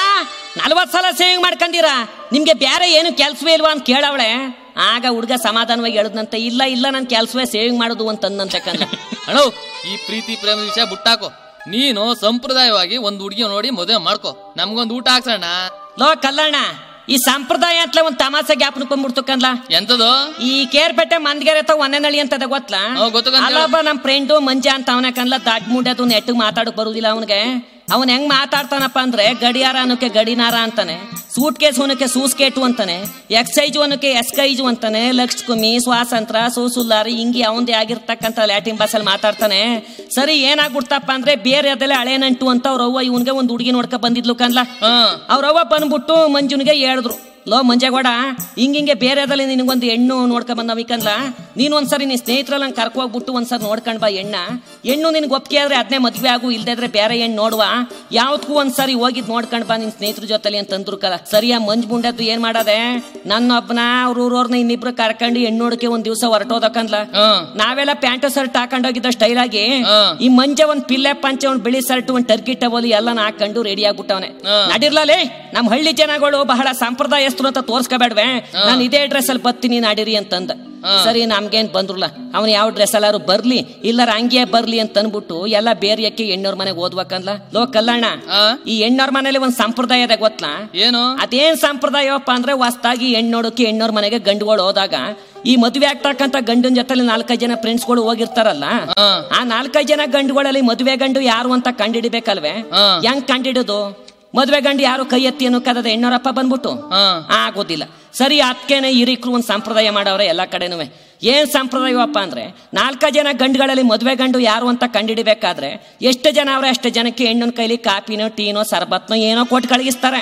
40 ಸಲ ಸೇವಿಂಗ್ ಮಾಡ್ಕಂದಿರಾ, ನಿಮ್ಗೆ ಬೇರೆ ಏನು ಕೆಲ್ಸವೇ ಇಲ್ವಾ ಅಂತ ಕೇಳವಳೆ. ಆಗ ಹುಡುಗ ಸಮಾಧಾನವಾಗಿ ಹೇಳದ್ನಂತೆ, ಇಲ್ಲ ಇಲ್ಲ ನನ್ ಕೆಲ್ಸವೇ ಸೇವಿಂಗ್ ಮಾಡೋದು ಅಂತಂದಂತೆ. ಅಣ್ಣೋ, ಈ ಪ್ರೀತಿ ಪ್ರೇಮ ವಿಷಯ ಬುಟ್ಟಾಕೋ. ನೀನು ಸಂಪ್ರದಾಯವಾಗಿ ಒಂದ್ ಹುಡುಗಿ ನೋಡಿ ಮದುವೆ ಮಾಡ್ಕೋ, ನಮ್ಗೊಂದು ಊಟ ಹಾಕ್ಸಣ್ಣ. ಲೋ ಕಲ್ಲಣ್ಣ, ಈ ಸಂಪ್ರದಾಯ ಅಂತಲೇ ಒಂದ್ ತಮಾಸೆ ಜ್ಞಾಪನಕೊಂಡ್ಬಿಡ್ತು ಕನ್ಲ. ಎಂತದು? ಈ ಕೇರ್ಪೇಟೆ ಮಂದಿಗೆರೆ ಅಥವಾ ಒಂದೆನಳ್ಳಿ ಅಂತದ ಗೊತ್ತಲ್ಲ. ಅಲ್ಲೊಬ್ಬ ನಮ್ ಫ್ರೆಂಡು ಮಂಜ ಅಂತ ಅವನ ಕನ್ಲ, ದಾಟ್ ಮುಂಡೆದು ನೆಟ್ಟಿಗೆ ಮಾತಾಡಕ್ ಬರುದಿಲ್ಲ ಅವನಿಗೆ. ಅವನ್ ಹೆಂಗ್ ಮಾತಾಡ್ತಾನಪ್ಪ ಅಂದ್ರೆ ಗಡಿಯಾರ ಅನ್ನೋಕೆ ಗಡಿನಾರ ಅಂತಾನೆ, ಸೂಟ್ ಕೇಸ್ ಅನ್ನೋಕೆ ಸೂಸ್ಕೇಟು ಅಂತಾನೆ, ಎಕ್ಸೈಜು ಅನ್ನೋಕೆ ಎಸ್ಕೈಜು ಅಂತಾನೆ, ಲಕ್ಷ್ಮಿ ಸ್ವಾತಂತ್ರ್ಯ ಸೂಸುಲ್ಲಾರಿ ಹಿಂಗೆ ಅವಂದೇ ಆಗಿರ್ತಕ್ಕಂಥ ಲ್ಯಾಟಿನ್ ಭಾಷೆಯಲ್ಲಿ ಮಾತಾಡ್ತಾನೆ. ಸರಿ ಏನಾಗ್ಬಿಡ್ತಪ್ಪ ಅಂದ್ರೆ ಬೇರೆ ಅದೆಲ್ಲ ಹಳೆ ನಂಟು ಅಂತ ಅವ್ರವ್ವ ಇವನ್ಗೆ ಒಂದ್ ಹುಡುಗಿ ನೋಡ್ಕ ಬಂದಿದ್ಲು ಕನ್ಲ. ಅವ್ರವ್ವ ಬಂದ್ಬಿಟ್ಟು ಮಂಜುನಿಗೆ ಹೇಳಿದ್ರು, ಲೋ ಮಂಜೇಗೌಡ, ಹಿಂಗಿಂಗೆ ಬೇರೆ ಅದಲ್ಲಿ ನಿನಗೊಂದು ಹೆಣ್ಣು ನೋಡ್ಕೊಂಡ್ ಬಂದವಿಕಂದ್ಲ, ನೀನ್ ಒಂದ್ಸರಿ ನಿನ್ ಸ್ನೇಹಿತರಲ್ಲಿ ನಂಗೆ ಕರ್ಕೊ ಹೋಗ್ಬಿಟ್ಟು ಒಂದ್ಸರಿ ನೋಡ್ಕೊಂಡ್ ಬಾ ಹೆಣ್ಣು ನಿನ್ಗೆ ಒಪ್ಪಿಗೆ ಆದ್ರೆ ಅದನ್ನೇ ಮದ್ವೆ ಆಗು, ಇಲ್ದಿದ್ರೆ ಬೇರೆ ಹೆಣ್ಣು ನೋಡುವ, ಯಾವ್ದಕ್ಕೂ ಒಂದ್ಸರಿ ಹೋಗಿದ್ ನೋಡ್ಕೊಂಡ್ ಬಾ ನಿನ್ ಸ್ನೇಹಿತರ ಜೊತೆಲಿ ಅಂತಂದ್ರು ಕಲ. ಸರಿಯಾ ಮಂಜ್ ಮುಂಡದ್ದು ಏನ್ ಮಾಡದೆ, ನನ್ನೊಬ್ಬನ ಅವ್ರವ್ರವ್ರನ್ನ ಇನ್ನಿಬ್ರು ಕರ್ಕೊಂಡು ಹೆಣ್ಣು ನೋಡಕ್ಕೆ ಒಂದ್ ದಿವ್ಸ ಹೊರಟೋದಕ್ಕಂದ್ಲ. ನಾವೆಲ್ಲ ಪ್ಯಾಂಟ್ ಶರ್ಟ್ ಹಾಕೊಂಡೋಗಿದ್ದ ಸ್ಟೈಲ್ ಆಗಿ, ಈ ಮಂಜ ಒಂದ್ ಪಿಲ್ಲೆ ಪಂಚೆ, ಒಂದ್ ಬಿಳಿ ಶರ್ಟ್, ಒಂದ್ ಟರ್ಕಿ ಟವಲ್ ಎಲ್ಲ ಹಾಕೊಂಡು ರೆಡಿ ಆಗ್ಬಿಟ್ಟವನೆ. ನಡಿರ್ಲೇ ನಮ್ ಹಳ್ಳಿ ಜನಗಳು ಬಹಳ ಸಂಪ್ರದಾಯ ಅಂತ ತೋರ್ಸ್ಕೋಬೇಡ್ವೆ, ನಾನು ಇದೇ ಡ್ರೆಸ್ ಅಲ್ಲಿ ಬರ್ತೀನಿ ನಾಡಿರಿ ಅಂತಂದ. ಸರಿ ನಮ್ಗೇನ್ ಬಂದ್ರಲ್ಲ, ಅವನು ಯಾವ ಡ್ರೆಸ್ ಎಲ್ಲಾರು ಬರ್ಲಿ ಇಲ್ಲಾರ ಹಂಗೆ ಬರ್ಲಿ ಅಂತ ಅನ್ಬಿಟ್ಟು ಎಲ್ಲ ಬೇರೆಯಕ್ಕೆ ಹೆಣ್ಣವ್ರ ಮನೆಗೆ ಓದ್ಬೇಕಂದ್ಲ. ಲೋ ಕಲ್ಲಣ್ಣ, ಈ ಹೆಣ್ಣವ್ರ ಮನೇಲಿ ಒಂದ್ ಸಂಪ್ರದಾಯ ಅದ ಗೊತ್ತಾ? ಏನು ಅದೇನ್ ಸಂಪ್ರದಾಯವಪ್ಪ ಅಂದ್ರೆ, ಹೊಸ್ತಾಗಿ ಹೆಣ್ಣು ನೋಡೋಕೆ ಹೆಣ್ಣವ್ರ ಮನೆಗೆ ಗಂಡುಗಳು ಹೋದಾಗ ಈ ಮದ್ವೆ ಆಗ್ತಕ್ಕಂತ ಗಂಡನ ಜೊತೆಲಿ 4-5 ಜನ ಫ್ರೆಂಡ್ಸ್ಗಳು ಹೋಗಿರ್ತಾರಲ್ಲ, ಆ 4-5 ಜನ ಗಂಡುಗಳಲ್ಲಿ ಮದ್ವೆ ಗಂಡು ಯಾರು ಅಂತ ಕಂಡಿಡಿಬೇಕಲ್ವೇ? ಹೆಂಗ್ ಕಂಡಿಡಿದು? ಮದ್ವೆ ಗಂಡು ಯಾರು ಕೈ ಎತ್ತಿ ಅನ್ನೋಕದ ಹೆಣ್ಣವರಪ್ಪ ಬಂದ್ಬಿಟ್ಟು ಆಗೋದಿಲ್ಲ. ಸರಿ ಅದಕ್ಕೇನೆ ಹಿರಿಕರು ಒಂದ್ ಸಂಪ್ರದಾಯ ಮಾಡವ್ರೆ ಎಲ್ಲಾ ಕಡೆನೂ. ಏನ್ ಸಂಪ್ರದಾಯವಪ್ಪ ಅಂದ್ರೆ, 4 ಜನ ಗಂಡುಗಳಲ್ಲಿ ಮದ್ವೆ ಗಂಡು ಯಾರು ಅಂತ ಕಂಡಿಡಿಬೇಕಾದ್ರೆ ಎಷ್ಟು ಜನ ಅವ್ರೆ ಅಷ್ಟು ಜನಕ್ಕೆ ಹೆಣ್ಣನ ಕೈಲಿ ಕಾಪಿನೋ ಟೀನೋ ಸರ್ಬತ್ನೋ ಏನೋ ಕೊಟ್ಟು ಕಳಗಿಸ್ತಾರೆ.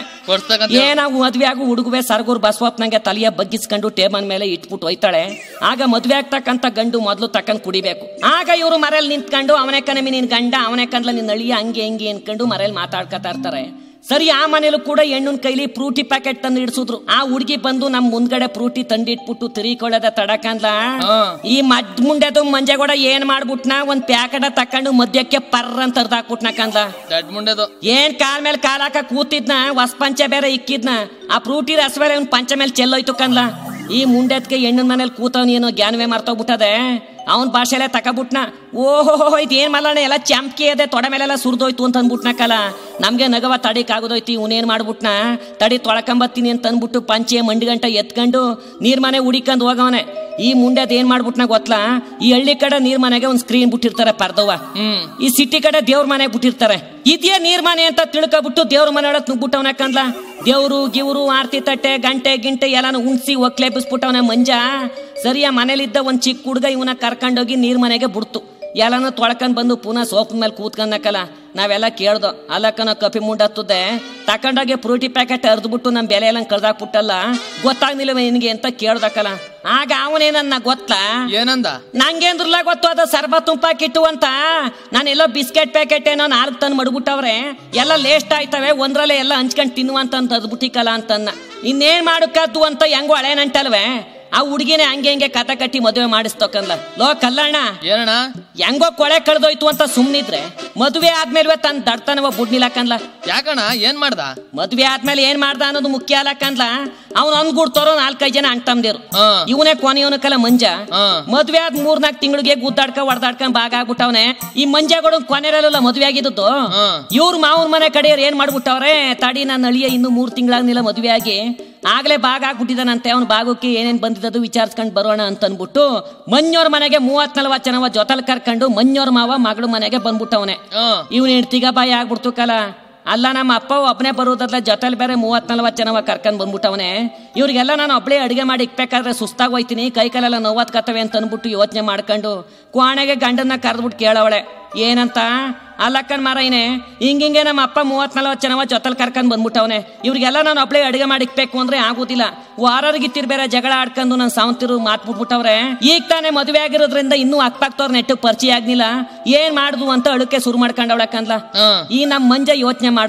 ಏನಾವು ಮದ್ವೆ ಆಗು ಹುಡುಗುವೆ ಸರ್ಗೂರ್ ಬಸವಪ್ಪನಂಗೆ ತಲೆಯ ಬಗ್ಗಿಸ್ಕೊಂಡು ಟೇಬಲ್ ಮೇಲೆ ಇಟ್ಬಿಟ್ಟು ಹೋಯ್ತಾಳೆ. ಆಗ ಮದ್ವೆ ಆಗ್ತಕ್ಕಂಥ ಗಂಡು ಮೊದ್ಲು ತಕ್ಕಂಡ್ ಕುಡಿಬೇಕು. ಆಗ ಇವರು ಮರೇಲಿ ನಿಂತ್ಕೊಂಡು ಅವನೇ ಕನಮಿ ನಿನ್ ಗಂಡ, ಅವನೇ ಕಂಡ್ಲ ನಿನ್ನ ಅಳಿಯ, ಹಂಗೆ ಹಿಂಗೆ ಅನ್ಕೊಂಡು ಮರೇಲಿ ಮಾತಾಡ್ಕೊತಾ ಇರ್ತಾರೆ. ಸರಿ ಆ ಮನೇಲೂ ಕೂಡ ಹೆಣ್ಣನ್ ಕೈಲಿ ಫ್ರೂಟಿ ಪ್ಯಾಕೆಟ್ ತಂದು ಇಡ್ಸಿದ್ರು. ಆ ಹುಡುಗಿ ಬಂದು ನಮ್ ಮುಂದ್ಗಡೆ ಫ್ರೂಟಿ ತಂದಿಟ್ಬಿಟ್ಟು ತಿರಿಕೊಳ್ಳದ ತಡಕಂದ್ಲ. ಈ ಮಡ್ ಮುಂಡೆದು ಮಂಜೇಗೌಡ ಏನ್ ಮಾಡ್ಬಿಟ್ನ, ಒಂದ್ ಪ್ಯಾಕೆಟ್ ತಕೊಂಡು ಮದ್ಯಕ್ಕೆ ಪರ್ರ ಅಂತ ಅರ್ಧಾಕ್ಬಿಟ್ನ ಕಂದ್ಲ. ಏನ್ ಕಾಲ್ ಮೇಲೆ ಕಾಲ್ ಹಾಕ ಕೂತಿದ್ನ, ಹೊಸ ಪಂಚೆ ಬೇರೆ ಇಕ್ಕಿದ್ನ, ಆ ಫ್ರೂಟಿ ರಸ ಬೇರೆ ಅವ್ನ್ ಪಂಚೆ ಮೇಲೆ ಚೆಲ್ಲೋಯ್ತು ಕಂದ್ಲ. ಈ ಮುಂಡೆದ್ಕೆ ಹೆಣ್ಣನ್ ಮನೇಲಿ ಕೂತವ್ನ ಏನೋ ಜ್ಞಾನವೇ ಮರ್ತೋಗ್ಬಿಟ್ಟದೆ. ಅವನ್ ಭಾಷೆಲೆ ತಕಬಿಟ್ನ. ಓಹೋ ಇದೇನ್ ಮಲ್ಲಣ್ಣ ಎಲ್ಲ ಚಾಂಪ್ಕಿ ಅದೆ, ತೊಡೆ ಮೇಲೆಲ್ಲ ಸುರಿದೋಯ್ತು ಅಂತ ಅಂದ್ಬಿಟ್ನ ಕಲ. ನಮ್ಗೆ ನಗವ ತಡಿಕ್ ಆಗೋದೋಯ್ತು. ಇವನೇನ್ ಮಾಡ್ಬಿಟ್ನ, ತಡಿ ತೊಳಕೊಂಬತ್ತೀನಿ ಅಂತ ಅಂದ್ಬಿಟ್ಟು ಪಂಚೆ ಮಂಡಿಗಂಟ ಎತ್ಕೊಂಡು ನೀರ್ ಮನೆ ಹುಡಿಕೊಂಡ್ ಹೋಗವನೆ. ಈ ಮುಂಡೆದ್ ಏನ್ ಮಾಡ್ಬಿಟ್ನ ಗೊತ್ತಾ, ಈ ಹಳ್ಳಿ ಕಡೆ ನೀರ್ ಮನೆಗೆ ಒಂದ್ ಸ್ಕ್ರೀನ್ ಬಿಟ್ಟಿರ್ತಾರೆ ಪರ್ದವ, ಈ ಸಿಟಿ ಕಡೆ ದೇವ್ರ ಮನೆ ಬಿಟ್ಟಿರ್ತಾರೆ. ಇದೇ ನೀರ್ ಮನೆ ಅಂತ ತಿಳ್ಕೊಬಿಟ್ಟು ದೇವ್ರ ಮನೆ ಒಳಗ್ ನುಗ್ಬಿಟ್ಟವನ ಕಂದ್ಲ. ದೇವ್ರು ಗಿವ್ರು ಆರ್ತಿ ತಟ್ಟೆ ಗಂಟೆ ಗಿಂಟೆ ಎಲ್ಲಾನು ಉಣ್ಸಿ ಒಕ್ಲೆ ಬಿಸ್ಬಿಟ್ಟವನ ಮಂಜ. ಸರಿಯ ಮನೇಲಿದ್ದ ಒಂದ್ ಚಿಕ್ಕ ಹುಡುಗ ಇವನ ಕರ್ಕೊಂಡೋಗಿ ನೀರ್ ಮನೆಗೆ ಬಿಡ್ತು. ಎಲ್ಲಾನು ತೊಳ್ಕೊಂಡ್ ಬಂದು ಪುನಃ ಸೋಫ್ ಮೇಲೆ ಕೂತ್ಕೊಂಡಕಲ್ಲ. ನಾವೆಲ್ಲ ಕೇಳ್ದೋ, ಅಲ್ಲಕ್ಕನ ಕಪಿ ಮುಂಡತ್ತದೆ ತಕೊಂಡೋಗಿ ಫ್ರೂಟಿ ಪ್ಯಾಕೆಟ್ ಅರ್ದ್ಬಿಟ್ಟು ನಮ್ ಬೆಲೆ ಎಲ್ಲ ಕಳ್ದಾಕ್ಬಿಟ್ಟಲ್ಲ, ಗೊತ್ತಾಗ್ಲಿಲ್ಲ ನಿನ್ಗೆ ಅಂತ ಕೇಳ್ದಕ್ಕಲ್ಲ. ಆಗ ಅವನೇನನ್ನ ಗೊತ್ತಾ, ಏನಂದ? ನಂಗೇಂದ್ರಲ್ಲ ಗೊತ್ತು, ಅದ ಸರ್ಬತ್ ತುಪ್ಪಾಕಿಟ್ಟು ಅಂತ. ನಾನೆಲ್ಲೋ ಬಿಸ್ಕೆಟ್ ಪ್ಯಾಕೆಟ್ ಏನೋ 4 ತಂದು ಮಡ್ಬಿಟ್ಟವ್ರೆ, ಎಲ್ಲ ಲೇಸ್ಟ್ ಆಯ್ತವೆ, ಒಂದ್ರಲ್ಲೇ ಎಲ್ಲ ಹಂಚ್ಕೊಂಡ್ ತಿನ್ನುವಂತ ಅದ್ಬಿಟ್ಟಿಕಲ್ಲ ಅಂತನ್ನ. ಇನ್ನೇನ್ ಮಾಡಕ್ಕದ್ದು ಅಂತ ಹೆಂಗೋ ಹಳೆ ನಂಟಲ್ವೇ, ಆ ಹುಡುಗಿನೇ ಹಂಗೆ ಹಂಗೆ ಕಥ ಕಟ್ಟಿ ಮದುವೆ ಮಾಡಿಸ್ತಕ್ಕಂದ್ಲ. ಲೋ ಕಲ್ಲಣ್ಣ, ಏನಣ್ಣ ಹೆಂಗೋ ಕೊಳೆ ಕಳೆದೋಯ್ತು ಅಂತ ಸುಮ್ನಿದ್ರೆ ಮದುವೆ ಆದ್ಮೇಲೆ ತನ್ನ ದಡ್ತನವ ಬುಡ್ನಿಲ್ಲಕ್ಕಂದ್ಲ. ಯಾಕಣ್ಣ ಏನ್ ಮಾಡ್ದ? ಮದುವೆ ಆದ್ಮೇಲೆ ಏನ್ ಮಾಡ್ದ ಅನ್ನೋದು ಮುಖ್ಯ ಅಲ್ಲಕ್ಕಂದ್ಲ. ಅವ್ನು ಅಂದ್ಗುಡ್ತಾರೋ 4-5 ಜನ ಅಣ್ತಂದಿರು. ಇವನೇ ಕೊನೆಯವನಕ್ಕಲ್ಲ ಮಂಜ. ಮದ್ವೆ ಆದ್ 3-4 ತಿಂಗಳಿಗೆ ಗುದ್ದಾಡ್ಕ ಹೊಡೆದಾಡ್ಕೊಂಡ್ ಬಾಗ ಆಗ್ಬಿಟ್ಟವನೆ. ಈ ಮಂಜಗಳು ಕೊನೆರಲ್ಲ ಮದ್ವೆ ಆಗಿದ್ದು. ಇವ್ರ ಮಾವನ ಮನೆ ಕಡೆಯವ್ರು ಏನ್ ಮಾಡ್ಬಿಟ್ಟವ್ರೆ, ತಡಿ ನನ್ನ ಅಳಿಯ ಇನ್ನು 3 ತಿಂಗಳಾಗ್ನಿಲ್ಲ ಮದ್ವೆ ಆಗಿ, ಆಗ್ಲೇ ಬಾಗ ಆಗ್ಬಿಟ್ಟಿದಾನಂತೆ. ಅವ್ನ ಭಾಗಕ್ಕೆ ಏನೇನ್ ಬಂದಿದ್ದು ವಿಚಾರಿಸ್ಕೊಂಡ್ ಬರೋಣ ಅಂತ ಅನ್ಬಿಟ್ಟು ಮಂಜೋರ್ ಮನೆಗೆ 30-40 ಜನವ ಜೊತೆಲ್ ಕರ್ಕೊಂಡು ಮಂಜೋರ್ ಮಾವ ಮಗಳು ಮನೆಗೆ ಬಂದ್ಬಿಟ್ಟವನೆ. ಇವ್ನ ಹೆಂಡ್ತಿಗ ಬಾಯಿ ಆಗ್ಬಿಡ್ತು ಕಲ. ಅಲ್ಲ ನಮ್ಮ ಅಪ್ಪ ಒಬ್ಬನೇ ಬರುವುದಲ್ಲ, ಜೊತೆಲಿ ಬೇರೆ 30-40 ಜನವ ಕರ್ಕೊಂಡ್ ಬಂದ್ಬಿಟ್ಟವನೆ. ಇವ್ರಿಗೆಲ್ಲ ನಾನು ಒಬ್ಳೇ ಅಡಿಗೆ ಮಾಡಿ ಇಕ್ಬೇಕಾದ್ರೆ ಸುಸ್ತಾಗ ಹೋಯ್ತೀನಿ, ಕೈ ಕಾಲೆಲ್ಲ ನೋವಾತ್ಕತ್ತವೆ ಅಂತ ಅನ್ಬಿಟ್ಟು ಯೋಚನೆ ಮಾಡ್ಕೊಂಡು ಕ್ವಾಣೆಗೆ ಗಂಡನ್ನ ಕರೆದ್ಬಿಟ್ಟು ಕೇಳವಳೆ ಏನಂತ. ಅಲ್ಲಕ್ಕನ್ ಮಾರೈನೆ ಹಿಂಗಿಂಗೆ ನಮ್ಮ ಅಪ್ಪ 30-40 ಜನವ ಜೊತೆಲ್ ಕರ್ಕೊಂಡ್ ಬಂದ್ಬಿಟ್ಟವನೆ. ಇವ್ರಿಗೆಲ್ಲ ನಾನು ಒಬ್ಳೇ ಅಡಿಗೆ ಮಾಡಿ ಇಕ್ಬೇಕು ಅಂದ್ರೆ ಆಗುದಿಲ್ಲ, ವಾರರ್ಗಿತ್ತಿರ್ ಬೇರೆ ಜಗಳ ಆಡ್ಕೊಂಡು ನನ್ನ ಸಾವಂತಿರು ಮಾತ್ಬಿಟ್ಬಿಟ್ಟವ್ರೆ. ಈಗ ತಾನೇ ಮದುವೆ ಆಗಿರೋದ್ರಿಂದ ಇನ್ನೂ ಅಕ್ಕಪಕ್ಕದವ್ರ ನೆಟ್ಟು ಪರಿಚಯ ಆಗ್ನಿಲ್ಲ, ಏನ್ ಮಾಡುದು ಅಂತ ಅಳಕ್ಕೆ ಶುರು ಮಾಡ್ಕೊಂಡವಳಕ್ಕಂದ್ಲ. ಈ ನಮ್ ಮಂಜ ಯೋಚನೆ ಮಾಡದ್ನ,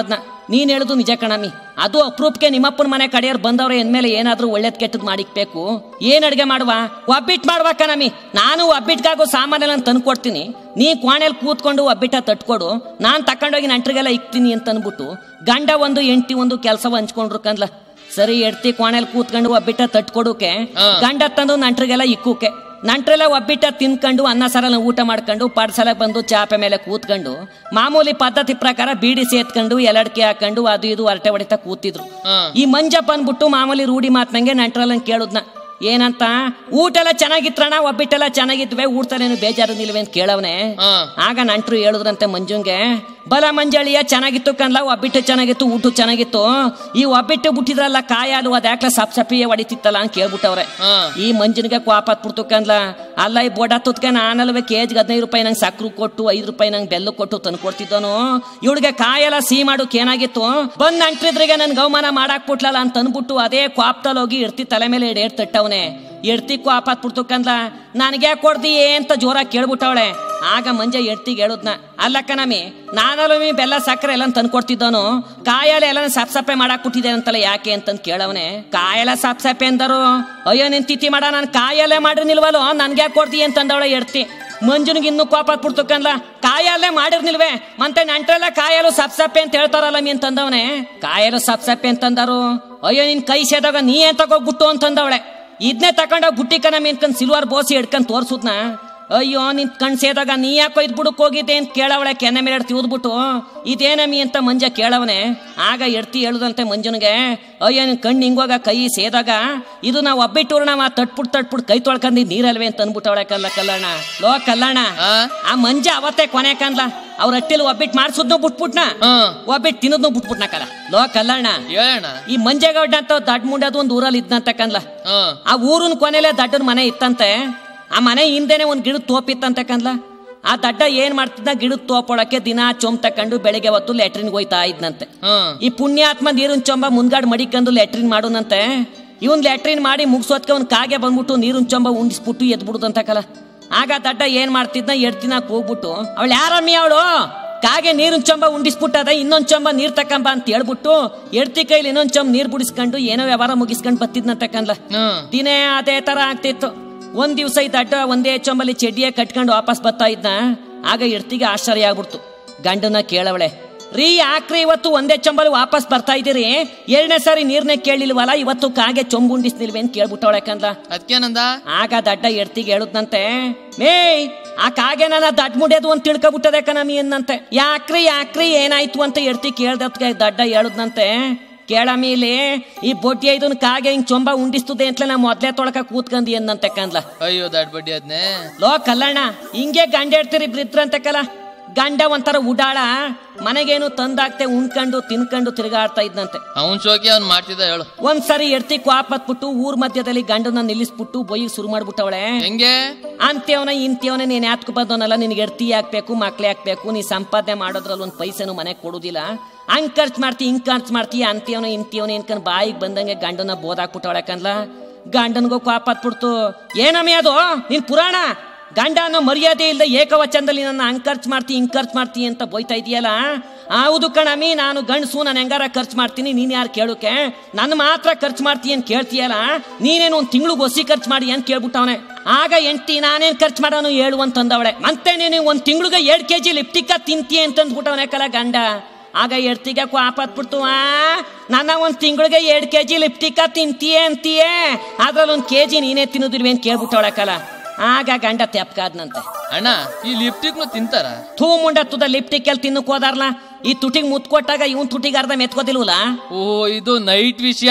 ನೀನ್ ಹೇಳುದು ನಿಜ ಕಣಮಿ. ಅದು ಅಪ್ರೂಪಕ್ಕೆ ನಿಮ್ಮಪ್ಪನ ಮನೆ ಕಡೆಯವ್ರು ಬಂದವ್ರೆ ಎಂದ್ಮೇಲೆ ಏನಾದ್ರೂ ಒಳ್ಳೇದ್ ಕೆಟ್ಟದ್ ಮಾಡಿಕ್ಬೇಕು. ಏನ್ ಅಡ್ಗೆ ಮಾಡುವ? ಒಬ್ಬಿಟ್ಟು ಮಾಡುವ ಕಣಮಿ. ನಾನು ಒಬ್ಬಿಟ್ಗಾಗೋ ಸಾಮಾನೆಲ್ಲ ತಂದು ಕೊಡ್ತೀನಿ, ನೀ ಕೋಣೆಯಲ್ಲಿ ಕೂತ್ಕೊಂಡು ಒಬ್ಬಿಟ್ಟ ತಟ್ಕೊಡು, ನಾನ್ ತಕೊಂಡೋಗಿ ನಂಟ್ರಿಗೆಲ್ಲ ಇಕ್ತೀನಿ ಅಂತ ಅನ್ಬಿಟ್ಟು ಗಂಡ ಒಂದು ಹೆಂಡತಿ ಒಂದು ಕೆಲಸವ ಹಂಚ್ಕೊಂಡ್ರು ಕಂದ್ಲ. ಸರಿ ಎಡ್ತಿ ಕೋಣೆಯಲ್ಲಿ ಕೂತ್ಕೊಂಡು ಒಬ್ಬಿಟ್ಟ ತಟ್ಕೊಡುಕೆ, ಗಂಡ ತಂದು ನಂಟ್ರಿಗೆಲ್ಲ ಇಕ್ಕುಕೆ. ನಂಟ್ರೆಲ್ಲ ಒಬ್ಬಿಟ್ಟ ತಿನ್ಕೊಂಡು ಅನ್ನ ಸಾರಲ್ಲ ಊಟ ಮಾಡ್ಕೊಂಡು ಪಾಠಶಾಲೆ ಬಂದು ಚಾಪೆ ಮೇಲೆ ಕೂತ್ಕೊಂಡು ಮಾಮೂಲಿ ಪದ್ಧತಿ ಪ್ರಕಾರ ಬೀಡಿ ಸೇತ್ಕೊಂಡು ಎಲಡ್ಕೆ ಹಾಕೊಂಡು ಅದು ಇದು ಹರಟೆ ಹೊಡಿತಾ ಕೂತಿದ್ರು. ಈ ಮಂಜಪ್ಪ ಅನ್ಬಿಟ್ಟು ಮಾಮೂಲಿ ರೂಢಿ ಮಾತ್ನಂಗೆ ನಂಟ್ರಲ್ಲ ಕೇಳುದ್ನ, ಏನಂತ ಊಟ ಎಲ್ಲ ಚೆನ್ನಾಗಿತ್ರಣ, ಒಬ್ಬಿಟ್ಟೆಲ್ಲ ಚೆನ್ನಾಗಿದ್ವೆ, ಊಟನೇನು ಬೇಜಾರನಿಲ್ವೇ ಅಂತ ಕೇಳವನೆ. ಆಗ ನಂಟ್ರು ಹೇಳಿದ್ರಂತೆ ಮಂಜುಂಗೆ, ಬಲ ಮಂಜಳಿಯ ಚೆನ್ನಾಗಿತ್ತು ಕನ್ಲ, ಒಬ್ಬಿಟ್ಟು ಚೆನ್ನಾಗಿತ್ತು, ಊಟ ಚೆನ್ನಾಗಿತ್ತು, ಈ ಒಬ್ಬಿಟ್ಟು ಬಿಟ್ಟಿದ್ರಲ್ಲ ಕಾಯಾಲು ಅದ್ಯಾಕ್ಲ ಸಪ್ ಸಪ್ಪಿಯೇ ಹೊಡಿತಿತ್ತಲ್ಲ ಅಂತ ಕೇಳ್ಬಿಟ್ಟವ್ರೆ. ಈ ಮಂಜುನಿಗೆ ಕೋಪ ಹತ್ಬಿಡ್ತು ಕನ್ಲ. ಅಲ್ಲ ಈ ಬೋಡ ತುತ್ಕೆ ನಾನಲ್ವೇ ಕೆಜಿಗೆ 15 ರೂಪಾಯಿ ನಂಗೆ ಸಕ್ರು ಕೊಟ್ಟು 5 ರೂಪಾಯಿ ನಂಗೆ ಬೆಲ್ಲ ಕೊಟ್ಟು ತಂದು ಕೊಡ್ತಿದ್ದನು, ಇವಳಿಗೆ ಕಾಯೆಲ್ಲ ಸಿಹಿ ಮಾಡೋಕ್ ಏನಾಗಿತ್ತು, ಬಂದ್ ನಂಟ್ರಿದ್ರಿಗೆ ನನ್ಗೆ ಅವಮಾನ ಮಾಡಾಕ್ಬಿಟ್ಲಲ್ಲ ಅಂತ ಅನ್ಬಿಟ್ಟು ಅದೇ ಕೋಪದಲ್ಲಿ ಹೋಗಿ ಇಡ್ತಿ ತಲೆ ಮೇಲೆ ಏಡ್ ತಟ್ಟವನೆ. ಎಡ್ತಿ ಕೋಪ ಹತ್ಬಿಡ್ತು ಕಂದ್ಲ. ನನಗೆ ಕೊಡ್ದಿ ಅಂತ ಜೋರಾಗಿ ಕೇಳ್ಬಿಟ್ಟವಳೆ. ಆಗ ಮಂಜ ಎಡ್ತಿಗೆ ಹೇಳುದ್ನ, ಅಲ್ಲ ಕಣಮಿ ನಾನಲ್ವೇ ಬೆಲ್ಲ ಸಕ್ಕರೆ ಎಲ್ಲ ತಂದು ಕೊಡ್ತಿದ್ದವನು, ಕಾಯಲ್ಲ ಎಲ್ಲ ಸಪ್ಸಪ್ಪೆ ಮಾಡಾಕ್ಬಿಟ್ಟಿದೆ ಅಂತಲ್ಲ ಯಾಕೆ ಅಂತಂದು ಕೇಳವನೆ. ಕಾಯೆಲ್ಲ ಸಪ್ಸಪ್ಪೆ ಅಂದರು. ಅಯ್ಯೋ ನಿನ್ ತಿಥಿ ಮಾಡ, ನಾನು ಕಾಯಲ್ಲೇ ಮಾಡಿರ್ನಿಲ್ವಲ್ಲೋ ನನ್ಗೆ ಕೊಡ್ದಿ ಅಂತಂದವಳೆ ಎಡ್ತಿ. ಮಂಜುನಿಗೆ ಇನ್ನೂ ಕೋಪ ಹತ್ಬಿಡ್ತು ಕನ್ಲ. ಕಾಯಲ್ಲೇ ಮಾಡಿರ್ನಿಲ್ವೇ ಮತ್ತೆ ನಂಟ್ರೆಲ್ಲ ಕಾಯಲು ಸಪ್ಸಪ್ಪೆ ಅಂತ ಹೇಳ್ತಾರಲ್ಲ ಮೀನ್ ತಂದವನೆ. ಕಾಯಲು ಸಪ್ಸಪ್ಪೆ ಅಂತಂದರು. ಅಯ್ಯೋ ನಿನ್ ಕೈ ಸೇದಾಗ ನೀ ಏನ್ ತಗೋಗ್ಬಿಟ್ಟು ಅಂತಂದವಳೆ. ಇದನ್ನೇ ತಕೊಂಡೋಗಿ ಬುಟ್ಟಿ ಕಣ ಮೀನ್ಕಂಡ್ ಸಿಲ್ವರ್ ಬೋಸಿ ಹಿಡ್ಕೊಂಡ್ ತೋರ್ಸುದ್ನ. ಅಯ್ಯೋ ನಿನ್ ಕಣ್ ಸೇದಾಗ ನೀ ಯಾಕೋ ಇದ್ ಬುಡಕ್ ಹೋಗಿದ್ದೆ ಅಂತ ಕೇಳವಳೆ. ಕೆನೆ ಮೇಲೆ ತಿವ್ದ್ಬಿಟ್ಟು ಇದೇನಮ್ಮಿ ಅಂತ ಮಂಜ ಕೇಳವನೆ. ಆಗ ಎಡ್ತಿ ಹೇಳುದಂತೆ ಮಂಜುನಿಗೆ, ಅಯ್ಯೋ ನಿನ್ ಕಣ್ಣು ಹಿಂಗೋಗ ಕೈ ಸೇದಾಗ ಇದು ನಾವು ಒಬ್ಬಿಟ್ಟೂರ್ಣ ತಟ್ಬಿಟ್ಟು ಕೈ ತೊಳ್ಕೊಂಡಿ ನೀರಲ್ವೇ ಅಂತ ಅನ್ಬಿಟ್ಟವಳೆ ಕಲ್ಲಣ್ಣ. ಲೋ ಕಲ್ಲಣ್ಣ, ಆ ಮಂಜ ಅವತ್ತೇ ಕೊನೆ ಕನ್ಲ ಅವ್ರ ಹಟ್ಟಿಲಿ ಒಬ್ಬಿಟ್ಟು ಮಾಡ್ಸುದ್ನು ಬಿಟ್ಬಿಟ್ನ, ಒಬ್ಬಿಟ್ಟು ತಿನ್ನೋದ್ನು ಬಿಟ್ಬಿಟ್ನ ಕಲ. ಲೋ ಕಲ್ಲಣ್ಣ, ಈ ಮಂಜೇಗೌಡ ಅಂತ ದಡ್ಡ ಮುಂಡದು ಒಂದ್ ಊರಲ್ಲಿ ಇದ್ನಂತೆ ಕನ್ಲ. ಆ ಊರಿನ ಕೊನೆಲೆ ದಡ್ಡನ ಮನೆ ಇತ್ತಂತೆ. ಆ ಮನೆ ಹಿಂದೆನೆ ಒಂದ್ ಗಿಡದ ತೋಪಿತ್ತಂತೆ ಕನ್ಲ. ಆ ದಡ್ಡ ಏನ್ ಮಾಡ್ತಿದ್ನ, ಗಿಡದ ತೋಪೊಳಕ್ಕೆ ದಿನ ಚೊಂಬ್ ತಕೊಂಡು ಬೆಳಿಗ್ಗೆ ಹೊತ್ತು ಲೆಟ್ರಿನ್ ಹೋಯ್ತಾ ಇದ್ನಂತೆ. ಈ ಪುಣ್ಯಾತ್ಮ ನೀರಿನ ಚೊಂಬ ಮುಂದ್ಗಾಡ್ ಮಡಿಕೊಂಡು ಲೆಟ್ರಿನ್ ಮಾಡೋನಂತೆ. ಇವನ್ ಲೆಟ್ರಿನ್ ಮಾಡಿ ಮುಗಿಸೋದ್ಕೆ ಒಂದ್ ಕಾಗೆ ಬಂದ್ಬಿಟ್ಟು ನೀರಿನ ಚೊಂಬ ಉಂಡಿಸ್ಬಿಟ್ಟು ಎದ್ಬಿಡುದಂತ ಕಲ. ಆಗ ದಡ್ಡ ಏನ್ ಮಾಡ್ತಿದ್ನ, ಎಡ್ತಿನಾಗ ಹೋಗ್ಬಿಟ್ಟು ಅವಳು ಯಾರಮ್ಮಿ ಅವಳು ಕಾಗೆ ನೀರಿನ ಚೊಂಬ ಉಂಡಿಸ್ಬಿಟ್ಟದ, ಇನ್ನೊಂದ್ ಚೊಂಬ ನೀರ್ ತಕ್ಕಂಬ ಅಂತ ಹೇಳ್ಬಿಟ್ಟು ಎಡ್ತಿ ಕೈಲಿ ಇನ್ನೊಂದ್ ಚೊಂಬ ನೀರ್ ಬಿಡಿಸ್ಕೊಂಡು ಏನೋ ವ್ಯವಹಾರ ಮುಗಿಸ್ಕೊಂಡ್ ಬತ್ತಿದ್ನಂತ ಕನ್ಲ. ದಿನೇ ಅದೇ ತರ ಆಗ್ತಿತ್ತು. ಒಂದ್ ದಿವ್ಸ ಈ ದಡ್ಡ ಒಂದೇ ಚೊಂಬಲ್ಲಿ ಚೆಡ್ಡಿಯೇ ಕಟ್ಕೊಂಡು ವಾಪಸ್ ಬರ್ತಾ ಇದ್ನ. ಆಗ ಎಡ್ತಿಗೆ ಆಶ್ಚರ್ಯ ಆಗ್ಬಿಡ್ತು. ಗಂಡನ ಕೇಳವಳೆ, ರೀ ಯಾಕ್ರಿ ಇವತ್ತು ಒಂದೇ ಚೊಂಬಲ್ಲಿ ವಾಪಸ್ ಬರ್ತಾ ಇದ್ದೀರಿ, 2ನೇ ಸಾರಿ ನೀರ್ನೇ ಕೇಳಿಲ್ವಲ್ಲ, ಇವತ್ತು ಕಾಗೆ ಚೊಂಬು ಉಂಡಿಸ್ನಿಲ್ವೇ ಅಂತ ಕೇಳ್ಬಿಟ್ಟವಳೆ ಕಂದ. ಅದಕ್ಕೇನಂದ? ಆಗ ದಡ್ಡ ಎಡ್ತಿಗೆ ಹೇಳುದ್ನಂತೆ, ಮೇ ಆ ಕಾಗೆ ನನ್ನ ದಡ್ಡ ಮುಡಿಯೋದು ಅಂತ ತಿಳ್ಕೊಬಿಟ್ಟದೆ ಕಣಮಿ ಅನ್ನಂತೆ. ಯಾಕ್ರಿ ಏನಾಯ್ತು ಅಂತ ಎಡ್ತಿ ಕೇಳ್ದತ್ಗೆ ದಡ್ಡ ಹೇಳುದ್ನಂತೆ, ಕೇಳಮಿ ಇಲ್ಲಿ ಈ ಬೊಡ್ಡಿ ಇದನ್ ಕಾಗೆ ಹಿಂಗ್ ಚೊಂಬ ಉಂಡಿಸ್ತದೆ ಅಂತಲೇ ನಾ ಮೊದ್ಲೇ ತೊಳಕ ಕೂತ್ಕಂದಿ ಅನ್ನಂತೆ ಕನ್ಲ. ಅಯ್ಯೋ ದಡ್ಡ ಬಡ್ಡಿ ಅದ್ನೇ. ಲೋ ಕಲ್ಲಣ್ಣ, ಹಿಂಗೆ ಗಂಡ ಹೇಳ್ತೀರಿ ಇಬ್ರಿದ್ರಂತೆ ಕಲ. ಗಂಡ ಒಂಥರ ಉಡಾಳ, ಮನೆಗೇನು ತಂದಾಗ್ತೆ ಉಣ್ಕೊಂಡು ತಿನ್ಕೊಂಡು ತಿರುಗಾಡ್ತಾ ಇದ್ನಂತೆ. ಅವನ್ ಶೋಕಿ ಅವ್ನ್ ಮಾಡ್ತಿದ್ದ ಹೇಳು. ಒಂದ್ಸರಿ ಎಡ್ತಿ ಕ್ವಾಪತ್ಬಿಟ್ಟು ಊರ್ ಮಧ್ಯದಲ್ಲಿ ಗಂಡನ ನಿಲ್ಲಿಸ್ಬಿಟ್ಟು ಬೊಯ್ಯಿಗೆ ಶುರು ಮಾಡ್ಬಿಟ್ಟವಳೆ. ಹೆಂಗೆ? ಅಂತ್ಯವನ ಇಂತ್ಯವನ ನೀನ್ ಯಾತ್ಕು ಬಂದವನಲ್ಲ, ನಿನ್ಗೆ ಎಡ್ತಿ ಹಾಕ್ಬೇಕು, ಮಕ್ಳೇ ಹಾಕ್ಬೇಕು, ನೀ ಸಂಪಾದನೆ ಮಾಡೋದ್ರಲ್ಲಿ ಒಂದ್ ಪೈಸೆನು ಮನೆಗೆ ಕೊಡುದಿಲ್ಲ, ಹಂಗ್ ಖರ್ಚು ಮಾಡ್ತಿ ಹಿಂಗ್ ಖರ್ಚು ಮಾಡ್ತಿ, ಅಂತ್ಯವನ ಇಂತ್ಯವನ ಏನ್ಕಂಡ್ ಬಾಯಿಗೆ ಬಂದಂಗೆ ಗಂಡನ ಬೋದಾಕ್ಬಿಟ್ಟವಳೆ ಕನ್ಲ. ಗಂಡನ್ಗೂ ಕ್ವಾಪತ್ಬಿಡ್ತು. ಏನಮ್ಮಿ ಅದು ನಿನ್ ಪುರಾಣ, ಗಂಡ ಅನ್ನೋ ಮರ್ಯಾದೆ ಇಲ್ಲದೆ ಏಕವಚನದಲ್ಲಿ ನನ್ನ ಹಂಗ್ ಖರ್ಚು ಮಾಡ್ತಿ ಹಿಂಗ್ ಖರ್ಚು ಮಾಡ್ತಿ ಅಂತ ಬೋಯ್ತಾ ಇದೆಯಲ್ಲ. ಹೌದು ಕಣಮಿ, ನಾನು ಗಂಡಸು, ನಾನು ಹೆಂಗಾರ ಖರ್ಚು ಮಾಡ್ತೀನಿ, ನೀನ್ ಯಾರು ಕೇಳೋಕೆ, ನನ್ನ ಮಾತ್ರ ಖರ್ಚು ಮಾಡ್ತಿ ಅಂತ ಕೇಳ್ತೀಯಲ್ಲ, ನೀನೇನು ಒಂದ್ ತಿಂಗ್ಳಿಗೆ ಹೊಸಿ ಖರ್ಚು ಮಾಡಿ ಅಂತ ಕೇಳ್ಬಿಟ್ಟವನೆ. ಆಗ ಎಂಟಿ ನಾನೇನ್ ಖರ್ಚು ಮಾಡೋನು ಹೇಳು ಅಂತಂದವಳೆ. ಮತ್ತೆ ನೀನು ಒಂದ್ ತಿಂಗ್ಳಿಗೆ 2 kg ಲಿಪ್ಟಿಕ ತಿಂತೀಯ ಅಂತಂದ್ಬಿಟ್ಟವನೆ ಕಲ ಗಂಡ. ಆಗ ಎಡ್ತಿಗೆ ಕ್ವಾಪತ್ಬಿಡ್ತು, ನನ್ನ ಒಂದ್ ತಿಂಗಳಿಗೆ 2 kg ಲಿಪ್ಟಿಕ ತಿಂತೀಯೇ ಅಂತೀಯೇ, ಅದ್ರಲ್ಲಿ 1 kg ನೀನೇ ತಿನ್ನೋದಿಲ್ವೇ ಅಂತ ಕೇಳ್ಬಿಟ್ಟವಳೆ ಕಲ. ಆಗ ಗಂಡ ತೆಪ್ಕಾದ್ನಂತೆ. ಅಣ್ಣ ಈ ಲಿಪ್ಟಿಕ್ ತಿಂತಾರ? ಥೂ ಮುಂಡತ್ತದ ಲಿಪ್ಟಿಕ್ ಎಲ್ಲಿ ತಿನ್ನಕ್ ಹೋದಾರ್ಲ, ಈ ತುಟಿಗೆ ಮುತ್ ಕೊಟ್ಟಾಗ ಇವನ್ ತುಟಿಗೆ ಅರ್ಧ ಮೆತ್ಕೋದಿಲ್ವಲ್ಲ. ಓ ಇದು ನೈಟ್ ವಿಷಯ.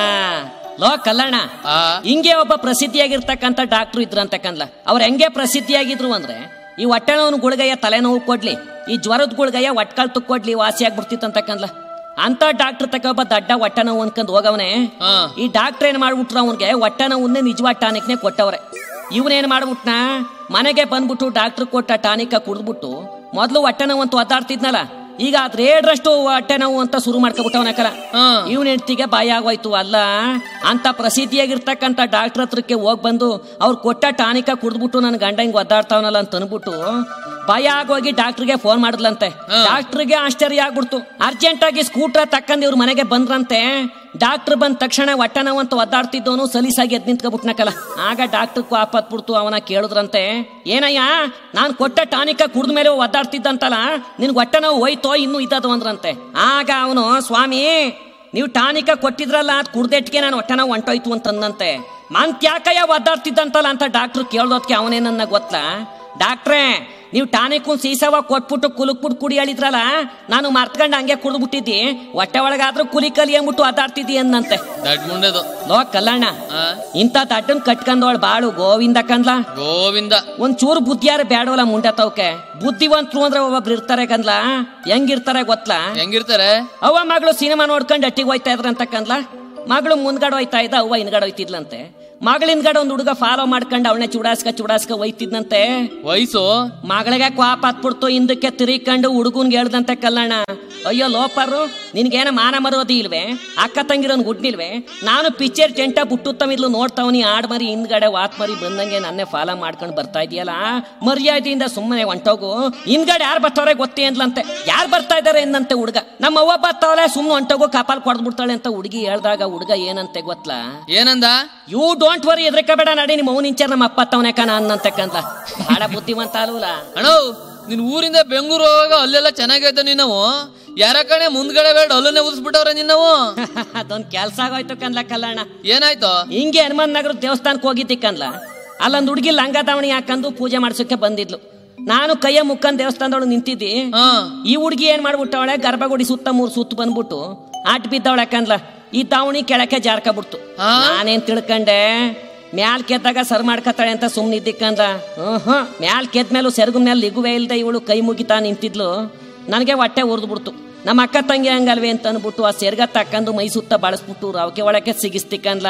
ಲೋ ಕಲ್ಲಣ್ಣ, ಹಿಂಗೆ ಒಬ್ಬ ಪ್ರಸಿದ್ಧಿಯಾಗಿರ್ತಕ್ಕಂಥ ಡಾಕ್ಟ್ರು ಇದ್ರಂತ ಕನ್ಲ. ಅವ್ರ ಹೆಂಗೆ ಪ್ರಸಿದ್ಧಿಯಾಗಿದ್ರು ಅಂದ್ರೆ, ಈ ಹೊಟ್ಟೆ ನೋವು ಗುಳ್ಗಯ್ಯ ತಲೆನೋವು ಕೊಡ್ಲಿ, ಈ ಜ್ವರದ ಗುಳ್ಗಯ್ಯ ಒಟ್ಕಾಲ್ ತುಕ್ಕೊಡ್ಲಿ ವಾಸಿ ಆಗ್ಬಿಡ್ತಿತ್ತಂತ ಕನ್ಲ. ಅಂತ ಡಾಕ್ಟರ್ ತಕ ಒಬ್ಬ ದಡ್ಡ ಹೊಟ್ಟೆ ನೋವು ಅನ್ಕೊಂಡ್ ಹೋಗವನೆ. ಈ ಡಾಕ್ಟರ್ ಏನ್ ಮಾಡ್ಬಿಟ್ರು, ಅವನ್ಗೆ ಹೊಟ್ಟೆ ನೋವನ್ನೇ ನಿಜವಾದ ಟಾನಿಕ್ನೇ ಕೊಟ್ಟವ್ರೆ. ಇವನೇನ್ ಮಾಡ್ಬಿಟ್ನ, ಮನೆಗೆ ಬಂದ್ಬಿಟ್ಟು ಡಾಕ್ಟರ್ ಕೊಟ್ಟ ಟಾನಿಕ ಕುಡಿದ್ಬಿಟ್ಟು ಮೊದ್ಲು ಹೊಟ್ಟೆ ನೋವು ಅಂತ ಒದ್ದಾಡ್ತಿದ್ನಲ್ಲ, ಈಗ ಅದ್ 2ರಷ್ಟು ಹೊಟ್ಟೆ ನೋವು ಅಂತ ಶುರು ಮಾಡ್ಕೊಬಿಟ್ಟವನಕಲ. ಇವನ್ ಹೆಂಡ್ತಿಗೆ ಬಾಯಿ ಆಗೋಯ್ತು. ಅಲ್ಲ ಅಂತ ಪ್ರಸಿದ್ಧಿಯಾಗಿರ್ತಕ್ಕಂಥ ಡಾಕ್ಟರ್ ಹತ್ರಕ್ಕೆ ಹೋಗ್ ಬಂದು ಅವ್ರು ಕೊಟ್ಟ ಟಾನಿಕ ಕುಡಿದ್ಬಿಟ್ಟು ನನ್ ಗಂಡ ಹಿಂಗ್ ಒದ್ದಾಡ್ತಾವನಲ್ಲ ಅಂತ ಅನ್ಬಿಟ್ಟು ಭಯ ಆಗೋಗಿ ಡಾಕ್ಟರ್ಗೆ ಫೋನ್ ಮಾಡಿದ್ಲಂತೆ. ಡಾಕ್ಟರ್ಗೆ ಆಶ್ಚರ್ಯ ಆಗ್ಬಿಡ್ತು. ಅರ್ಜೆಂಟ್ ಆಗಿ ಸ್ಕೂಟರ್ ತಕ್ಕಂದು ಇವ್ರ ಮನೆಗೆ ಬಂದ್ರಂತೆ. ಡಾಕ್ಟರ್ ಬಂದ ತಕ್ಷಣ ಹೊಟ್ಟೆ ನೋವಂತ ಒದ್ದಾಡ್ತಿದ್ದವನು ಸಲೀಸಾಗಿ ಎದ್ ನಿಂತ್ಕೊಬಿಟ್ನಕಲ್ಲ. ಆಗ ಡಾಕ್ಟರ್ ಕೋಪತ್ಬಿಡ್ತು. ಅವನ ಕೇಳಿದ್ರಂತೆ, ಏನಯ್ಯ ನಾನು ಕೊಟ್ಟ ಟಾನಿಕ ಕುಡ್ದ ಮೇಲೆ ಒದ್ದಾಡ್ತಿದ್ದಂತಲ್ಲ, ನಿನ್ಗೆ ಹೊಟ್ಟೆ ನೋವು ಹೋಯ್ತೋ ಇನ್ನೂ ಇದ್ದದು ಅಂದ್ರಂತೆ. ಆಗ ಅವನು, ಸ್ವಾಮಿ ನೀವು ಟಾನಿಕ ಕೊಟ್ಟಿದ್ರಲ್ಲ ಅದು ಕುಡ್ದೆಟ್ಗೆ ನಾನು ಹೊಟ್ಟೆ ನೋವು ಹೊಂಟೋಯ್ತು ಅಂತಂದಂತೆ. ಮಂತ್ಯಾಕಯ್ಯ ಒದ್ದಾಡ್ತಿದ್ದಂತಲ್ಲ ಅಂತ ಡಾಕ್ಟರ್ ಕೇಳೋದಕ್ಕೆ ಅವನೇನನ್ನ ಗೊತ್ತಾ, ಡಾಕ್ಟ್ರೇ ನೀವು ಟಾನಿಕ್ ಸೀಸವ ಕೊಟ್ಬಿಟ್ಟು ಕುಲುಕ್ಬಿಟ್ಟು ಕುಡಿ ಹೇಳಿದ್ರಲ್ಲ, ನಾನು ಮರ್ತ್ಕೊಂಡು ಹಂಗೆ ಕುಡಿದ್ಬಿಟ್ಟಿದ್ದಿ, ಹೊಟ್ಟೆ ಒಳಗಾದ್ರೂ ಕುಲಿ ಕಲಿ ಅಂದ್ಬಿಟ್ಟು ಅದಾಡ್ತಿದ್ದಿ ಅನ್ನಂತೆ. ಲೋ ಕಲ್ಲಣ್ಣ, ಇಂಥ ದಡ್ಡನ್ ಕಟ್ಕೊಂಡವಳು ಬಾಳು ಗೋವಿಂದ ಕಂದ್ಲ. ಗೋವಿಂದ ಒಂಚೂರು ಬುದ್ಧಿಯಾರ ಬೇಡವಲ್ಲ ಮುಂಡತವಕ್ಕೆ. ಬುದ್ಧಿವಂತರು ಅಂದ್ರೆ ಒಬ್ಬೊಬ್ರು ಇರ್ತಾರೆ ಕಂದ್ಲ. ಹೆಂಗಿರ್ತಾರೆ ಗೊತ್ತಾ? ಹೆಂಗಿರ್ತಾರೆ? ಅವ್ವ ಮಗಳು ಸಿನಿಮಾ ನೋಡ್ಕೊಂಡು ಅಟ್ಟಿಗೆ ಹೋಯ್ತಾ ಇದ್ರಂತ ಕಂದ್ಲ. ಮಗಳು ಮುಂದ್ಗಡೆ ಹೋಯ್ತಾ ಇದ್ದ, ಅವ್ವ ಹಿಂದ್ಗಡೆ ಹೋಯ್ತಿದ್ಲಂತೆ. ಮಗಳ ಹಿಂದ್ಗಡೆ ಒಂದು ಹುಡುಗ ಫಾಲೋ ಮಾಡ್ಕೊಂಡು ಅವಳನ್ನ ಚುಡಾಸ್ಕ ಹೋಯ್ತಿದ್ನಂತೆ. ವಯಸ್ಸು ಮಗಳಿಗೆ ಕ್ವಾಪ್ ಹತ್ಬಿಡ್ತು. ಹಿಂದಕ್ಕೆ ತಿರುಗಿಕೊಂಡು ಹುಡುಗನ್ಗೆ ಹೇಳ್ದಂತೆ ಕಲ್ಲಣ್ಣ, ಅಯ್ಯೋ ಲೋಪರು ನಿನ್ಗೇನ ಮಾನ ಮರೋದಿ ಇಲ್ವೇ? ಅಕ್ಕ ತಂಗಿರೋನ್ ಗುಡ್ನಿಲ್ವೇ? ನಾನು ಪಿಕ್ಚರ್ ಟೆಂಟ ಬುಟ್ಟುತ್ತಮಿದ್ಲು ನೋಡ್ತಾವನಿ ಆಡ್ ಮರಿ ಹಿಂದ್ಗಡೆ ವಾತ್ ಮರಿ ಬಂದಂಗೆ ನನ್ನೇ ಫಾಲೋ ಮಾಡ್ಕೊಂಡು ಬರ್ತಾ ಇದೆಯಲ್ಲ, ಮರ್ಯಾದೆಯಿಂದ ಸುಮ್ಮನೆ ಹೊಂಟೋಗು. ಹಿಂದ್ಗಡೆ ಯಾರು ಬರ್ತಾವ್ರೆ ಗೊತ್ತೇ ಅಂದ್ಲಂತೆ. ಯಾರು ಬರ್ತಾ ಇದಾರೆ ಎಂದಂತೆ ಹುಡುಗ. ನಮ್ಮ ಅವ್ವ ಬರ್ತಾವಳೆ ಸುಮ್ಮನೆ ಹೊಂಟೋಗು, ಕಪಾಲ್ ಕೊಡ್ಬಿಡ್ತಾಳೆ ಅಂತ ಹುಡುಗಿ ಹೇಳ್ದಾಗ ಹುಡುಗ ಏನಂತೆ ಗೊತ್ತಾ? ಏನಂದ? ಯು ಡೋಂಟ್ ವರಿ, ಎದ್ರಕಬೇಡ ನಡಿ, ನಿಮ್ಮ ಅವ್ನ ಇಂಚರ್ ನಮ್ಮ ಅಪ್ಪ ತವನೆ ಕಣ ಅನ್ನಂತಕ್ಕಂತ. ಬಹಳ ಬುದ್ಧಿವಂತ ಅಲ್ವಲ್ಲ ಅಣ್ಣ. ನಿನ್ ಊರಿಂದ ಬೆಂಗಳೂರು ಹೋಗ ಅಲ್ಲೆಲ್ಲ ಚೆನ್ನಾಗೈತ ನೀನವು. ಯಾರ ಕಣೆ ಮುಂದ್ಗಡೆ ಬೇಡ ಅಲ್ಲನ್ನೇ ಉದಿಸ್ಬಿಟ್ಟವ್ರೆ ನಿನ್ನವು. ಅದೊಂದ್ ಕೆಲ್ಸ ಆಗೋಯ್ತು ಕನ್ಲ ಕಲ್ಲಣ್ಣ. ಏನಾಯ್ತು? ಹಿಂಗೆ ಹನುಮನ್ ನಗರ ದೇವಸ್ಥಾನಕ್ಕೆ ಹೋಗಿದ್ದಿ ಕನ್ಲ. ಅಲ್ಲೊಂದ್ ಹುಡುಗಿ ಲಂಗ ದಾವಣಿ ಹಾಕಂದು ಪೂಜೆ ಮಾಡ್ಸೋಕೆ ಬಂದಿದ್ಲು. ನಾನು ಕೈಯ ಮುಕ್ಕನ್ ದೇವಸ್ಥಾನದೊಳಗೆ ನಿಂತಿದ್ದಿ. ಈ ಹುಡುಗಿ ಏನ್ ಮಾಡ್ಬಿಟ್ಟವಳೆ, ಗರ್ಭಗುಡಿ ಸುತ್ತ 3 ಸುತ್ತು ಬಂದ್ಬಿಟ್ಟು ಆಟ್ ಬಿದ್ದವಳೆ ಕನ್ಲ. ಈ ದಾವಣಿ ಕೆಳಕ್ಕೆ ಜಾರ್ಕಬಿಡ್ತು. ನಾನೇನ್ ತಿಳ್ಕಂಡೆ, ಮ್ಯಾಲ್ ಕೆದ್ದಾಗ ಸರ್ ಮಾಡ್ಕತ್ತಾಳೆ ಅಂತ ಸುಮ್ನಿದ್ದಿಕ್ಕಂದ. ಮ್ಯಾಲ್ ಕೆದ್ಮೇಲೂ ಸೆರಗು ಮೇಲೆ ಲಿಗುವೆ ಇಲ್ದೆ ಇವಳು ಕೈ ಮುಗಿತಾ ನಿಂತಿದ್ಲು. ನನಗೆ ಹೊಟ್ಟೆ ಉರಿದ್ಬಿಡ್ತು. ನಮ್ಮ ಅಕ್ಕ ತಂಗಿ ಹಂಗಲ್ವೇ ಅಂತ ಅನ್ಬಿಟ್ಟು ಆ ಸೆರ್ಗ ತಕ್ಕಂದು ಮೈ ಸುತ್ತ ಬಳಸ್ಬಿಟ್ಟು ರವಕೆ ಒಳಕ್ಕೆ ಸಿಗಿಸ್ತಿಕ್ಕನ್ಲ.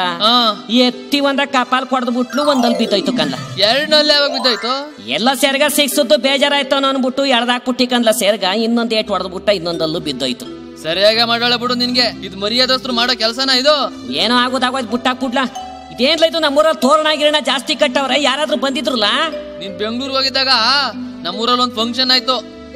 ಎತ್ತಿ ಒಂದ ಕಪಾಲ್ ಕೊಡ್ದ್ಬಿಟ್ಲು, ಒಂದಲ್ಲಿ ಬಿದ್ದೋಯ್ತು ಕನ್ಲ. ಎರಡನಲ್ಲಿ ಯಾವಾಗ ಬಿದ್ದೋಯ್ತು? ಎಲ್ಲ ಸೆರ್ಗ ಸಿಕ್ಸುತ್ತು ಬೇಜಾರಾಯ್ತು ಅನ್ಬಿಟ್ಟು ಎಳ್ದಾಕ್ಬಿಟ್ಟಿಕನ್ಲ ಸೆರ್ಗ. ಇನ್ನೊಂದ್ ಏಟ್ ಹೊಡೆದ್ಬಿಟ್ಟ, ಇನ್ನೊಂದಲ್ಲೂ ಬಿದ್ದೋಯ್ತು. ಸರಿಯಾಗ ಮಾಡೋಳ ಬಿಡು. ನಿನ್ಗೆ ಇದು ಮರ್ಯಾದಸ್ತರು ಮಾಡೋ ಕೆಲ್ಸನ ಇದು? ಏನೋ ಆಗೋದಾಗೋಯ್ತು, ಬುಟ್ಟಾಕ್ಬಿಡ್ಲಾ. ಇದೇನ್ಲ ಇದು, ನಮ್ಮೂರಲ್ಲಿ ತೋರಣ ಗಿರಣ ಜಾಸ್ತಿ ಕಟ್ಟವ್ರೆ, ಯಾರಾದ್ರೂ ಬಂದಿದ್ರಲ್ಲ? ನೀನ್ ಬೆಂಗಳೂರು ಹೋಗಿದ್ದಾಗ ನಮ್ಮೂರಲ್ಲಿ ಒಂದ್ ಫಂಕ್ಷನ್ ಆಯ್ತು.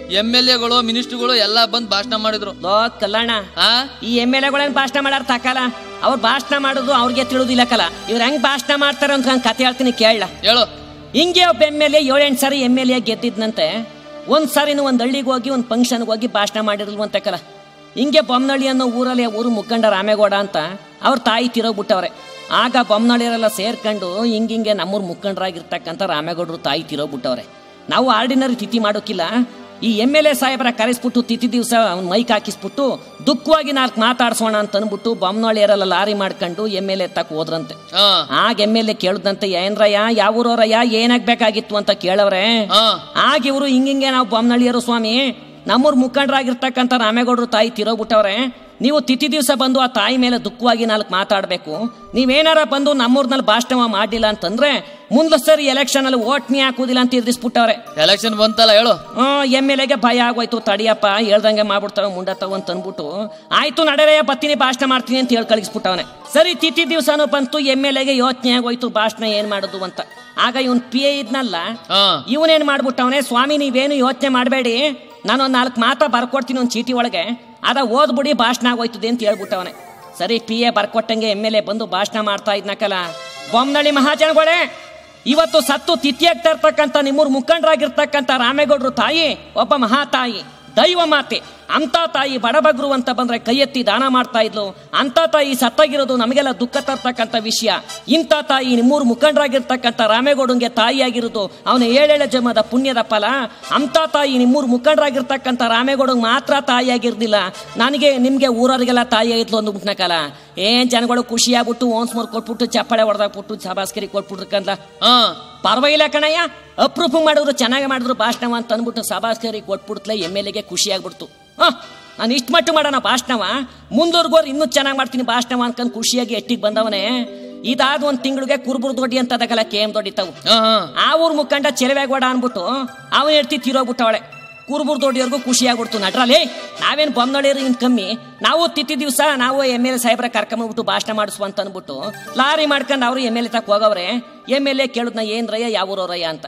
MLA ಗಳು ಮಿನಿಸ್ಟರ್ಗಳು ಎಲ್ಲಾ ಬಂದ್ ಭಾಷಣ ಮಾಡಿದ್ರು. ಕಲ್ಲಣ್ಣ, ಈ MLA ಗಳೇನ್ ಭಾಷಣ ಮಾಡಾರ ತಕಲ. ಅವ್ರ ಭಾಷಣ ಮಾಡೋದು ಅವ್ರಿಗೆ ತಿಳಿದಿಲ್ಲಕಲ್ಲ. ಇವ್ರ ಹೆಂಗ್ ಭಾಷಣ ಮಾಡ್ತಾರ ಅಂತ ನಾನು ಕತೆ ಹೇಳ್ತೀನಿ ಕೇಳ. ಹೇಳು. ಹಿಂಗೆ ಒಬ್ಬ MLA 7-8 ಸಾರಿ MLA ಗೆದ್ದಿದ್ನಂತೆ. ಒಂದ್ ಸಾರಿನೂ ಒಂದ್ ಹಳ್ಳಿಗೆ ಹೋಗಿ ಒಂದ್ ಫಂಕ್ಷನ್ಗೆ ಹೋಗಿ ಭಾಷಣ ಮಾಡಿರ್ಲ್ವಂತಕಲ್ಲ. ಹಿಂಗೆ ಬೊಮ್ಮನಹಳ್ಳಿ ಅನ್ನೋ ಊರಲ್ಲಿ ಊರು ಮುಖಂಡ ರಾಮೇಗೌಡ ಅಂತ ಅವ್ರ ತಾಯಿ ತಿರೋಗ್ಬಿಟ್ಟವ್ರೆ. ಆಗ ಬೊಮ್ಮನಹಳ್ಳಿಯರೆಲ್ಲ ಸೇರ್ಕೊಂಡು ಹಿಂಗಿಂಗೆ ನಮ್ಮೂರು ಮುಖಂಡರಾಗಿರ್ತಕ್ಕಂಥ ರಾಮೇಗೌಡರು ತಾಯಿ ತಿರೋಗ್ಬಿಟ್ಟವ್ರೆ. ನಾವು ಆರ್ಡಿನರಿ ತಿಥಿ ಮಾಡೋಕ್ಕಿಲ್ಲ, ಈ MLA ಸಾಹೇಬರ ಕರೆಸ್ಬಿಟ್ಟು ತಿಥಿ ದಿವಸ ಅವ್ನ ಮೈಕ್ ಹಾಕಿಸ್ಬಿಟ್ಟು ದುಃಖವಾಗಿ 4 ಮಾತಾಡ್ಸೋಣ ಅಂತ ಅಂದ್ಬಿಟ್ಟು ಬೊಮ್ಮನಹಳ್ಳಿಯರೆಲ್ಲ ಲಾರಿ ಮಾಡ್ಕೊಂಡು MLA ತಕ್ಕ ಹೋದ್ರಂತೆ. ಆಗ MLA ಕೇಳುದಂತೆ, ಏನ್ರಯ್ಯ ಯಾವ ಊರವ್ರಯ್ಯ, ಏನಾಗ್ಬೇಕಾಗಿತ್ತು ಅಂತ ಕೇಳವ್ರೆ. ಆಗ ಇವರು ಹಿಂಗಿಂಗೆ ನಾವು ಬೊಮ್ಮನಹಳ್ಳಿಯರು ಸ್ವಾಮಿ, ನಮ್ಮೂರ್ ಮುಖಂಡರಾಗಿರ್ತಕ್ಕಂಥ ರಾಮೇಗೌಡರು ತಾಯಿ ತಿರೋಗ್ಬಿಟ್ಟವ್ರೆ. ನೀವು ತಿಥಿ ದಿವಸ ಬಂದು ಆ ತಾಯಿ ಮೇಲೆ ದುಃಖವಾಗಿ 4 ಮಾತಾಡ್ಬೇಕು. ನೀವೇನಾರ ಬಂದು ನಮ್ಮೂರ್ನಲ್ಲಿ ಭಾಷಣ ಮಾಡಿಲ್ಲ ಅಂತಂದ್ರೆ ಮುಂದೆ ಸರಿ ಎಲೆಕ್ಷನ್ ಅಲ್ಲಿ ಓಟ್ನಿ ಹಾಕುದಿಲ್ಲ ಅಂತ ಎದುರಿಸ್ಬಿಟ್ಟವ್ರೆ. ಎಲೆಕ್ಷನ್ ಬಂತಲ್ಲ ಹೇಳು. MLAಗೆ ಭಯ ಆಗೋಯ್ತು. ತಡಿಯಪ್ಪ ಹೇಳ್ದಂಗೆ ಮಾಡ್ಬಿಡ್ತಾವ ಮುಂಡತ್ತವ ಅಂತ ಅನ್ಬಿಟ್ಟು, ಆಯ್ತು ನಡರೆಯ ಬತ್ತೀನಿ ಭಾಷಣ ಮಾಡ್ತೀನಿ ಅಂತ ಹೇಳಿ ಕಳಿಸ್ಬಿಟ್ಟವನೆ. ಸರಿ ತಿಥಿ ದಿವಸನೂ ಬಂತು. MLAಗೆ ಯೋಚನೆ ಆಗೋಯ್ತು ಭಾಷಣ ಏನ್ ಮಾಡೋದು ಅಂತ. ಆಗ ಇವನ್ PA ಇದ್ನಲ್ಲ, ಇವನೇನ್ ಮಾಡ್ಬಿಟ್ಟವನೆ, ಸ್ವಾಮಿ ನೀವೇನು ಯೋಚನೆ ಮಾಡಬೇಡಿ, ನಾನೊಂದ್ 4 ಮಾತಾ ಬರ್ಕೊಡ್ತೀನಿ ಒಂದು ಚೀಟಿ ಒಳಗೆ, ಅದ ಓದ್ಬಿಡಿ ಭಾಷಣ ಆಗೋಯ್ತದೆ ಅಂತ ಹೇಳ್ಬಿಟ್ಟವನೆ. ಸರಿ PA ಬರ್ಕೊಟ್ಟಂಗೆ MLA ಬಂದು ಭಾಷಣ ಮಾಡ್ತಾ ಇದ್ನಕಲ್ಲ. ಬೊಮ್ಮನಹಳ್ಳಿ ಮಹಾಜನಗಳೇ, ಇವತ್ತು ಸತ್ತು ತಿಥಿ ಆಗ್ತಾ ಇರ್ತಕ್ಕಂಥ ನಿಮ್ಮೂರು ಮುಖಂಡರಾಗಿರ್ತಕ್ಕಂಥ ರಾಮೇಗೌಡರು ತಾಯಿ ಒಬ್ಬ ಮಹಾತಾಯಿ, ದೈವ ಮಾತೆ. ಅಂತ ತಾಯಿ ಬಡಬಗ್ರು ಅಂತ ಬಂದ್ರೆ ಕೈ ಎತ್ತಿ ದಾನ ಮಾಡ್ತಾ ಇದ್ಲು. ಅಂತ ತಾಯಿ ಸತ್ತಾಗಿರೋದು ನಮಗೆಲ್ಲ ದುಃಖ ತರ್ತಕ್ಕಂಥ ವಿಷಯ. ಇಂಥ ತಾಯಿ ನಿಮ್ಮೂರು ಮುಖಂಡರಾಗಿರ್ತಕ್ಕಂಥ ರಾಮೇಗೌಡಂಗೆ ತಾಯಿಯಾಗಿರೋದು ಅವನ 7 ಜನ್ಮದ ಪುಣ್ಯದ ಫಲ. ಅಂತ ತಾಯಿ ನಿಮ್ಮೂರು ಮುಖಂಡರಾಗಿರ್ತಕ್ಕಂಥ ರಾಮೇಗೌಡಂಗೆ ಮಾತ್ರ ತಾಯಿಯಾಗಿರ್ಲಿಲ್ಲ, ನನಗೆ ನಿಮ್ಗೆ ಊರವ್ರಿಗೆಲ್ಲ ತಾಯಿ ಆಗಿದ್ಲು ಅಂದ್ಬಿಟ್ನಕಲ್ಲ. ಏನ್ ಜನಗಳು ಖುಷಿಯಾಗ್ಬಿಟ್ಟು ಓನ್ಸ್ ಮೋರ್ ಕೊಟ್ಬಿಟ್ಟು ಚಪ್ಪಾಳೆ ಹೊಡೆದಾಕ್ಬಿಟ್ಟು ಸಭಾಸ್ಕರಿ ಕೊಟ್ಬಿಟ್ರಕ್ಕಂತ. ಪರವಾಗಿಲ್ಲ ಕಣಯ್ಯ, ಅಪ್ರೂಫ್ ಮಾಡಿದ್ರು ಚೆನ್ನಾಗಿ ಮಾಡಿದ್ರು ಭಾಷಣವ ಅಂತ ಅಂದ್ಬಿಟ್ಟು ಸಭಾಸ್ಕರಿ ಕೊಟ್ಬಿಡ್ತಲೇ. MLAಗೆ ಖುಷಿ ಆಗ್ಬಿಡ್ತು. ನಾನು ಇಷ್ಟು ಮಟ್ಟು ಮಾಡೋಣ ಭಾಷಣವ, ಮುಂದೂರ್ಗೋರ್ ಇನ್ನೂ ಚೆನ್ನಾಗಿ ಮಾಡ್ತೀನಿ ಭಾಷಣವ ಅನ್ಕೊಂಡು ಖುಷಿಯಾಗಿ ಎಟ್ಟಿಗೆ ಬಂದವನೇ. ಇದಾದ 1 ತಿಂಗಳಿಗೆ ಕುರುಬುರ್ ದೊಡ್ಡಿ ಅಂತ ಅದಕ್ಕಲ್ಲ KM ದೊಡ್ಡಿ ತಾವು. ಆ ಊರ್ ಮುಖಂಡ ಚೆಲುವೇಗೌಡ ಅನ್ಬಿಟ್ಟು ಅವನ ಹೆಡ್ತಿ ತೀರೋಗ್ಬಿಟ್ಟವಳೆ. ಕುರುಬುರ್ ದೊಡ್ಡಿಯವ್ರಿಗೂ ಖುಷಿ ಆಗ್ಬಿಡ್ತು. ನಡ್ರಲ್ಲಿ ನಾವೇನು ಬೊಮ್ಮನಹಳ್ಳಿಯರು ಇನ್ ಕಮ್ಮಿ, ನಾವು ತಿಥಿ ದಿವಸ ನಾವು MLA ಸಾಹೇಬ್ರ ಕರ್ಕೊಂಡ್ಬಿಟ್ಟು ಭಾಷಣ ಮಾಡಿಸುವ ಅಂತ ಅಂದ್ಬಿಟ್ಟು ಲಾರಿ ಮಾಡ್ಕೊಂಡು ಅವರು MLA ತಕ್ಕ ಹೋಗವ್ರೆ. MLA ಕೇಳುದ್ನ ಏನ್ರಯ್ಯ ಯಾವ ಊರವ್ರಯ್ಯ ಅಂತ.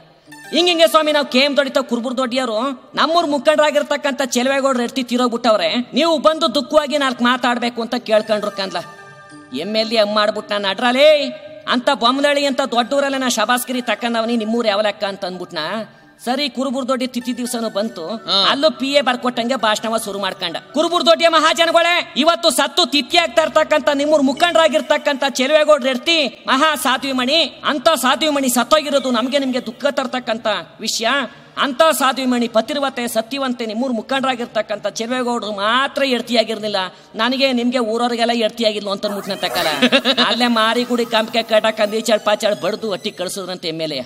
ಹಿಂಗೆ ಸ್ವಾಮಿ ನಾವು ಕೇಮ್ ದೊಡಿತಾವ್ ಕುರ್ಬುರ್ ದೊಡ್ಡಿಯವರು ನಮ್ಮೂರ್ ಮುಖಂಡರಾಗಿರ್ತಕ್ಕಂಥ ಚೆಲುವೇಗೌಡ್ರು ಎಡ್ತಿ ತೀರೋಗ್ಬಿಟ್ಟವ್ರೆ, ನೀವು ಬಂದು ದುಃಖವಾಗಿ 4 ಮಾತಾಡ್ಬೇಕು ಅಂತ ಕೇಳ್ಕೊಂಡ್ರು ಕಂದ್ಲ. MLA ಮಾಡ್ಬಿಟ್ಟು ನಾನು ಅಡ್ರಾಲೇ ಅಂತ ಬೊಮ್ಮನಹಳ್ಳಿ ಅಂತ ದೊಡ್ಡೂರಲ್ಲ ನಾ ಶಬಾಸ್ಗಿರಿ ತಕ್ಕಂದವನಿ ನಿಮ್ಮೂರ್ ಯಾವ ಲೆಕ್ಕ ಅಂತ ಅಂದ್ಬಿಟ್ನ. ಸರಿ ಕುರುಬುರ್ ದೊಡ್ಡಿ ತಿಥಿ ದಿವ್ಸನು ಬಂತು, ಅಲ್ಲೂ PA ಬರ್ಕೊಟ್ಟಂಗೆ ಭಾಷಣವ ಶುರು ಮಾಡ್ಕೊಂಡ. ಕುರುಬುರ್ ದೊಡ್ಡಿಯ ಮಹಾಜನಗಳೇ, ಇವತ್ತು ಸತ್ತು ತಿಥಿ ಆಗ್ತಾ ಇರ್ತಕ್ಕಂಥ ನಿಮ್ಮೂರ್ ಮುಖಂಡರಾಗಿರ್ತಕ್ಕಂಥ ಚೆಲುವೇಗೌಡ್ರು ಎಡ್ತಿ ಮಹಾ ಸಾಧ್ವಿಮಣಿ, ಅಂತ ಸಾಧ್ವಿಮಣಿ ಸತ್ತೋಗಿರೋದು ನಮ್ಗೆ ನಿಮ್ಗೆ ದುಃಖ ತರ್ತಕ್ಕಂಥ ವಿಷಯ. ಅಂತ ಸಾಧ್ವಿಮಣಿ ಪತಿರ್ವತೆ ಸತ್ಯವಂತೆ ನಿಮ್ಮೂರ್ ಮುಖಂಡರಾಗಿರ್ತಕ್ಕಂಥ ಚೆಲುವೇಗೌಡರು ಮಾತ್ರ ಎಡ್ತಿಯಾಗಿರ್ಲಿಲ್ಲ, ನನಗೆ ನಿಮ್ಗೆ ಊರವ್ರಿಗೆಲ್ಲ ಎಡ್ತಿಯಾಗಿರ್ಲು ಅಂತ ಮುಟ್ನ ತಕ್ಕಲ್ಲ. ಅಲ್ಲೇ ಮಾರಿಗುಡಿ ಕಂಪಿಗೆ ಕಟ ಕಂದೀಚಾಳ್ ಪಾಚಾಳ್ ಬಡ್ದು ಒಟ್ಟಿ ಕಳ್ಸೋದ್ರಂತೆ MLA.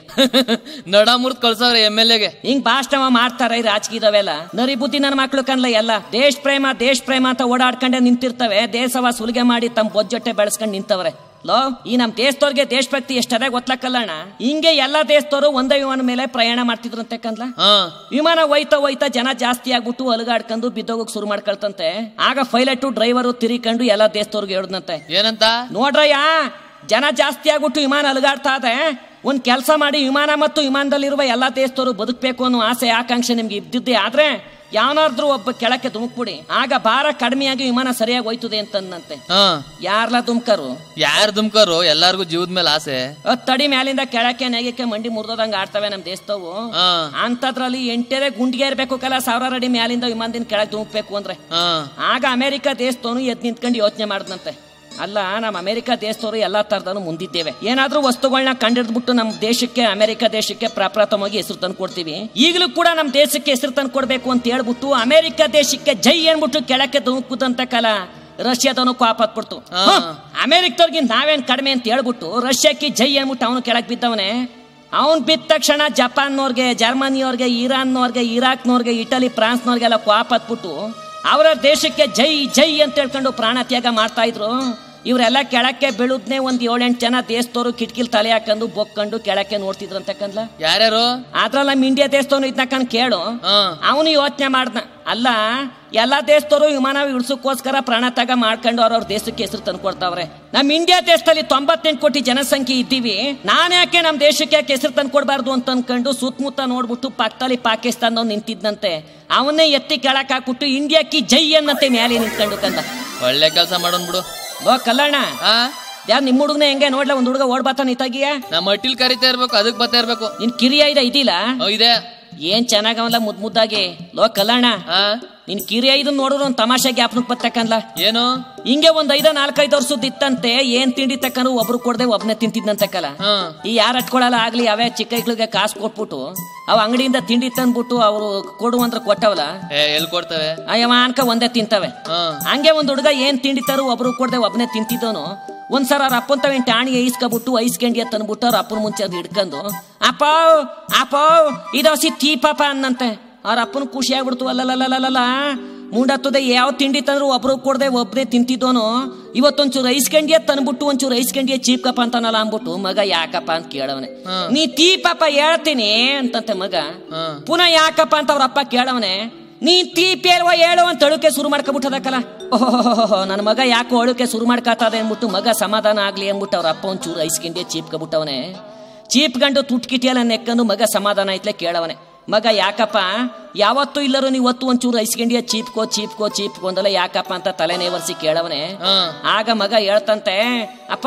ನಡಮೂರ್ತ್ ಕಳ್ಸವ್ರೆ MLAಗೆ. ಹಿಂಗ್ ಭಾಷಣ ಮಾಡ್ತಾರ ಈ ರಾಜಕೀಯದವೆಲ್ಲ. ನರಿ ಬುದ್ಧಿ ನನ್ನ ಮಕ್ಳು ಕನ್ಲ ಎಲ್ಲ ದೇಶ ಪ್ರೇಮ ಅಂತ ಓಡಾಡ್ಕೊಂಡೆ ನಿಂತಿರ್ತವೆ. ದೇಶವ ಸುಲಿಗೆ ಮಾಡಿ ತಮ್ಮ ಬೊಜ್ಜಟ್ಟೆ ಬೆಳೆಸ್ಕೊಂಡ್ ನಿಂತವ್ರೆ. ಲೋ, ಈ ನಮ್ ದೇಶದವ್ರಿಗೆ ದೇಶಭಕ್ತಿ ಎಷ್ಟದ ಗೊತ್ತಲಕ್ಕಲ್ಲಣ್ಣ. ಹಿಂಗೆ ಎಲ್ಲಾ ದೇಶದವರು ಒಂದೇ ವಿಮಾನ ಮೇಲೆ ಪ್ರಯಾಣ ಮಾಡ್ತಿದ್ರಂತೆ ಕಂದ್ಲ. ವಿಮಾನ ಹೋಯ್ತಾ ಜನ ಜಾಸ್ತಿ ಆಗ್ಬಿಟ್ಟು ಅಲುಗಾಡ್ಕೊಂಡು ಬಿದ್ದೋಗಕ್ ಶುರು ಮಾಡ್ಕೊಳ್ತಂತೆ. ಆಗ ಪೈಲಟ್ ಡ್ರೈವರು ತಿರಿಕೊಂಡು ಎಲ್ಲಾ ದೇಶದವ್ರಿಗೆ ಹೇಳಿದ್ನಂತೆ, ಏನಂತ ನೋಡ್ರಯ್ಯ, ಜನ ಜಾಸ್ತಿ ಆಗ್ಬಿಟ್ಟು ವಿಮಾನ ಅಲುಗಾಡ್ತಾ ಇದೆ, ಒಂದ್ ಕೆಲಸ ಮಾಡಿ ವಿಮಾನ ಮತ್ತು ವಿಮಾನದಲ್ಲಿರುವ ಎಲ್ಲಾ ದೇಶದವರು ಬದುಕಬೇಕು ಅನ್ನೋ ಆಸೆ ಆಕಾಂಕ್ಷೆ ನಿಮ್ಗೆ ಇದ್ದಿದ್ದೆ ಆದ್ರೆ ಯಾವನಾದ್ರೂ ಒಬ್ಬ ಕೆಳಕ್ಕೆ ಧುಮುಕ್ಬಿಡಿ, ಆಗ ಭಾರ ಕಡಿಮೆಯಾಗಿ ವಿಮಾನ ಸರಿಯಾಗಿ ಹೋಯ್ತದೆ ಅಂತಂದಂತೆ. ಯಾರ್ಲಾ ಧುಮ್ಕರು? ಯಾರು ಧುಮ್ಕರು? ಎಲ್ಲಾರ್ಗು ಜೀವದ ಮೇಲೆ ಆಸೆ. ತಡಿ ಮ್ಯಾಲಿಂದ ಕೆಳಕ್ಕೆ ನೆಗಕ್ಕೆ ಮಂಡಿ ಮುರ್ದೋದಂಗ ಆಡ್ತವೆ ನಮ್ ದೇಶದವು. ಅಂತದ್ರಲ್ಲಿ ಎಂಟೇರೆ ಗುಂಡಿಗೆ ಇರ್ಬೇಕು ಕಲ, 1000 ಅಡಿ ಮ್ಯಾಲಿಂದ ವಿಮಾನದಿಂದ ಕೆಳಗೆ ಧುಮುಕ್ಬೇಕು ಅಂದ್ರೆ. ಆಗ ಅಮೆರಿಕ ದೇಶದವನು ಎದ್ ನಿಂತ್ಕೊಂಡು ಯೋಚನೆ ಮಾಡ್ದಂತೆ, ಅಲ್ಲ ನಮ್ಮ ಅಮೆರಿಕ ದೇಶದವರು ಎಲ್ಲಾ ತರದನು ಮುಂದಿದ್ದೇವೆ, ಏನಾದ್ರೂ ವಸ್ತುಗಳನ್ನ ಕಂಡಿಡ್ದ್ಬಿಟ್ಟು ನಮ್ಮ ದೇಶಕ್ಕೆ ಅಮೆರಿಕ ದೇಶಕ್ಕೆ ಪ್ರಪ್ರಥಮವಾಗಿ ಹೆಸರು ತಂದು ಕೊಡ್ತೀವಿ. ಈಗಲೂ ಕೂಡ ನಮ್ಮ ದೇಶಕ್ಕೆ ಹೆಸರು ತಂದು ಕೊಡ್ಬೇಕು ಅಂತ ಹೇಳ್ಬಿಟ್ಟು ಅಮೆರಿಕ ದೇಶಕ್ಕೆ ಜೈ ಅನ್ಬಿಟ್ಟು ಕೆಳಕ್ಕೆ ಧುಮುಕುದಂತ ಕಾಲ ರಷ್ಯಾದವನು ಕಾಪಾತ್ಬಿಡ್ತು. ಅಮೆರಿಕದವ್ರಿಗೆ ನಾವೇನ್ ಕಡಿಮೆ ಅಂತ ಹೇಳ್ಬಿಟ್ಟು ರಷ್ಯಾಕ್ಕೆ ಜೈ ಅನ್ಬಿಟ್ಟು ಅವನು ಕೆಳಗೆ ಬಿದ್ದವನೇ. ಅವನ್ ಬಿದ್ದ ತಕ್ಷಣ ಜಪಾನ್ನವ್ರಿಗೆ, ಜರ್ಮನಿಯವ್ರಿಗೆ, ಇರಾನ್ನವ್ರಿಗೆ, ಇರಾಕ್ನವ್ರಿಗೆ, ಇಟಲಿ, ಫ್ರಾನ್ಸ್ನವ್ರಿಗೆಲ್ಲ ಕಾಪಾತ್ಬಿಟ್ಟು ಅವರ ದೇಶಕ್ಕೆ ಜೈ ಜೈ ಅಂತ ಹೇಳ್ಕೊಂಡು ಪ್ರಾಣ ತ್ಯಾಗ ಮಾಡ್ತಾ ಇದ್ರು. ಇವರೆಲ್ಲ ಕೆಳಕ್ಕೆ ಬೀಳುದ್ನೇ ಒಂದ್ 7-8 ಜನ ದೇಶದವರು ಕಿಟಕಿಲ್ ತಲೆ ಹಾಕೊಂಡು ಬೊಕ್ಕೊಂಡು ಕೆಳಕ್ಕೆ ನೋಡ್ತಿದ್ರಂತ ಕಂದ್ಲ. ಯಾರ್ಯಾರು? ಅದ್ರಲ್ಲ ನಮ್ಮ ಇಂಡಿಯಾ ದೇಶದವನು ಇದ್ನಕಂದ್ ಕೇಳು. ಅವನು ಯೋಚನೆ ಮಾಡ್ದ, ಅಲ್ಲ ಎಲ್ಲಾ ದೇಶದವರು ವಿಮಾನ ಇಳಿಸೋಕೋಸ್ಕರ ಪ್ರಾಣ ತ್ಯಾಗ ಮಾಡ್ಕೊಂಡು ಅವ್ರವ್ರ ದೇಶಕ್ಕೆ ಹೆಸರು ತಂದು ಕೊಡ್ತಾವ್ರೆ. ನಮ್ ಇಂಡಿಯಾ ದೇಶದಲ್ಲಿ 98 ಕೋಟಿ ಜನಸಂಖ್ಯೆ ಇದ್ದೀವಿ, ನಾನ್ ಯಾಕೆ ನಮ್ ದೇಶಕ್ಕೆ ಯಾಕೆ ಹೆಸರು ತಂದು ಕೊಡ್ಬಾರ್ದು ಅಂತ ಅನ್ಕೊಂಡು ಸುತ್ತಮುತ್ತ ನೋಡ್ಬಿಟ್ಟು ಪಕ್ಕದಲ್ಲಿ ಪಾಕಿಸ್ತಾನ ನಿಂತಿದ್ದಂತೆ. ಅವನ್ನೇ ಎತ್ತಿ ಕೆಳಕ್ ಹಾಕ್ಬಿಟ್ಟು ಇಂಡಿಯಾಕ್ಕೆ ಜೈ ಅನ್ನಂತೆ ಮ್ಯಾಲೆ ನಿಂತ್ಕೊಂಡು ಕಂದ. ಒಳ್ಳೆ ಕೆಲಸ ಮಾಡೋನ್ ಬಿಡು. ಲೋ ಕಲ್ಲಣ್ಣ, ಯಾರು ನಿಮ್ಮ ಹುಡುಗನ ಹೆಂಗೆ ನೋಡ್ಲ, ಒಂದ್ ಹುಡುಗ ಓಡ್ಬಾತಾನ ಇತ್ತಾಗಿಯ ನಮ್ಮ ಮಟ್ಟಿಲ್ ಕರಿತಾ ಇರ್ಬೇಕು, ಅದಕ್ಕೆ ಬರ್ತಾ ಇರ್ಬೇಕು. ನಿನ್ ಕಿರಿಯ ಇದಿಲ್ಲ? ಇದೆ. ಏನ್ ಚೆನ್ನಾಗವಲ್ಲ ಮುದ್ದಾಗಿ. ಲೋ ಕಲ್ಲಣ್ಣ, ನಿನ್ ಕಿರಿಯ ಇದನ್ ನೋಡಿದ್ರು ಒಂದ್ ತಮಾಷೆ ಜ್ಞಾಪನಕ್ ಬರ್ತಕ್ಕಂದ್ಲ. ಏನು? ಹಿಂಗೆ ಒಂದ್ 4-5 ವರ್ಷದ ಇತ್ತಂತೆ. ಏನ್ ತಿಂಡಿ ತಕ್ಕನು ಒಬ್ರು ಕೊಡದೆ ಒಬ್ನೇ ತಿಂತಿದ್ನಂತಕ್ಕಲ್ಲ. ಈ ಯಾರು ಹಟ್ಕೊಳಲ್ಲ ಆಗ್ಲಿ, ಅವೇ ಚಿಕ್ಕ ಮಕ್ಳಿಗೆ ಕಾಸು ಕೊಟ್ಬಿಟ್ಟು ಅವ್ ಅಂಗಡಿಯಿಂದ ತಿಂಡಿ ತಂದ್ಬಿಟ್ಟು ಅವ್ರು ಕೊಡುವಂದ್ರ ಕೊಟ್ಟವಲ್ಲ, ಎಲ್ಲಿ ಕೊಡ್ತವೆ ಅಯ್ಯವ ಅನ್ಕ ಒಂದೇ ತಿಂತವೆ. ಹಂಗೆ ಒಂದ್ ಹುಡುಗ ಏನ್ ತಿಂಡಿ ತರು ಒಬ್ರು ಕೊಡದೆ ಒಬ್ನೇ ತಿಂತಿದ್ದವನು ಒಂದ್ಸರ ಅವ್ರ ಅಪ್ಪನ್ ತವೇನ್ ಟಾಣಿ ಐಸ್ಕೊಬಿಟ್ಟು ಐಸ್ಕಂಡಿ ತಂದ್ಬಿಟ್ಟು ಅವ್ರ ಅಪ್ಪನ ಮುಂಚೆ ಅದು ಹಿಡ್ಕೊಂಡು ಅಪ್ಪ ಅಪ್ಪ ಇದೋಸಿ ಟೀ ಪಾಪ ಅನ್ನಂತೆ. ಅವ್ರ ಅಪ್ಪನ ಖುಷಿ ಆಗ್ಬಿಡ್ತು. ಅಲ್ಲಲ್ಲ ಮುಂಡತ್ತದೆ ಯಾವ ತಿಂಡಿ ತಂದ್ರು ಒಬ್ರು ಕೊಡದೆ ಒಬ್ನೇ ತಿಂತಿದ್ದೋನು ಇವತ್ತೊಂಚೂರು ಐಸ್ಕಂಡಿಯ ತಂದ್ಬಿಟ್ಟು ಒಂಚೂರು ಐಸ್ಕಂಡಿಯ ಚೀಪ್ಕಪ್ಪ ಅಂತಾನಲ್ಲ ಅಂದ್ಬಿಟ್ಟು ಮಗ ಯಾಕಪ್ಪ ಅಂತ ಕೇಳವನೆ. ನೀ ಟೀ ಪಾಪ ಹೇಳ್ತೀನಿ ಅಂತಂತೆ ಮಗ. ಪುನಃ ಯಾಕಪ್ಪ ಅಂತ ಅವ್ರ ಅಪ್ಪ ಕೇಳವನೆ. ನೀ ಟೀ ಪೇಲ್ವ ಹೇಳು ಅಂತ ಅಳುಕೆ ಶುರು ಮಾಡ್ಕೊಬಿಟ್ಟದಕ್ಕಲ್ಲ. ಓಹೋ ನನ್ನ ಮಗ ಯಾಕೋ ಅಳುಕೆ ಶುರು ಮಾಡ್ಕೊತದೆ ಅಂದ್ಬಿಟ್ಟು ಮಗ ಸಮಾಧಾನ ಆಗ್ಲಿ ಅಂದ್ಬಿಟ್ಟು ಅವ್ರ ಅಪ್ಪ ಒಂಚೂರು ಐಸ್ಕಂಡಿಯ ಚೀಪ್ಕೊಬಿಟ್ಟವನೆ. ಚೀಪ್ಕಂಡು ತುಟ್ಕಿಟಿಯಲ್ಲ ನೆಕ್ಕಂಡು ಮಗ ಸಮಾಧಾನ ಆಯ್ತಲೆ ಕೇಳವನೆ. ಮಗ ಯಾಕಪ್ಪ ಯಾವತ್ತೂ ಇಲ್ಲರೂ ನೀವತ್ತು ಒಂಚೂರು ಐಸ್ಕಂಡಿಯ ಚೀಪ್ಕೋ ಅಂದಲ್ಲ ಯಾಕಪ್ಪ ಅಂತ ತಲೆನೇ ಒರ್ಸಿ ಕೇಳವನೆ. ಆಗ ಮಗ ಹೇಳ್ತಂತೆ, ಅಪ್ಪ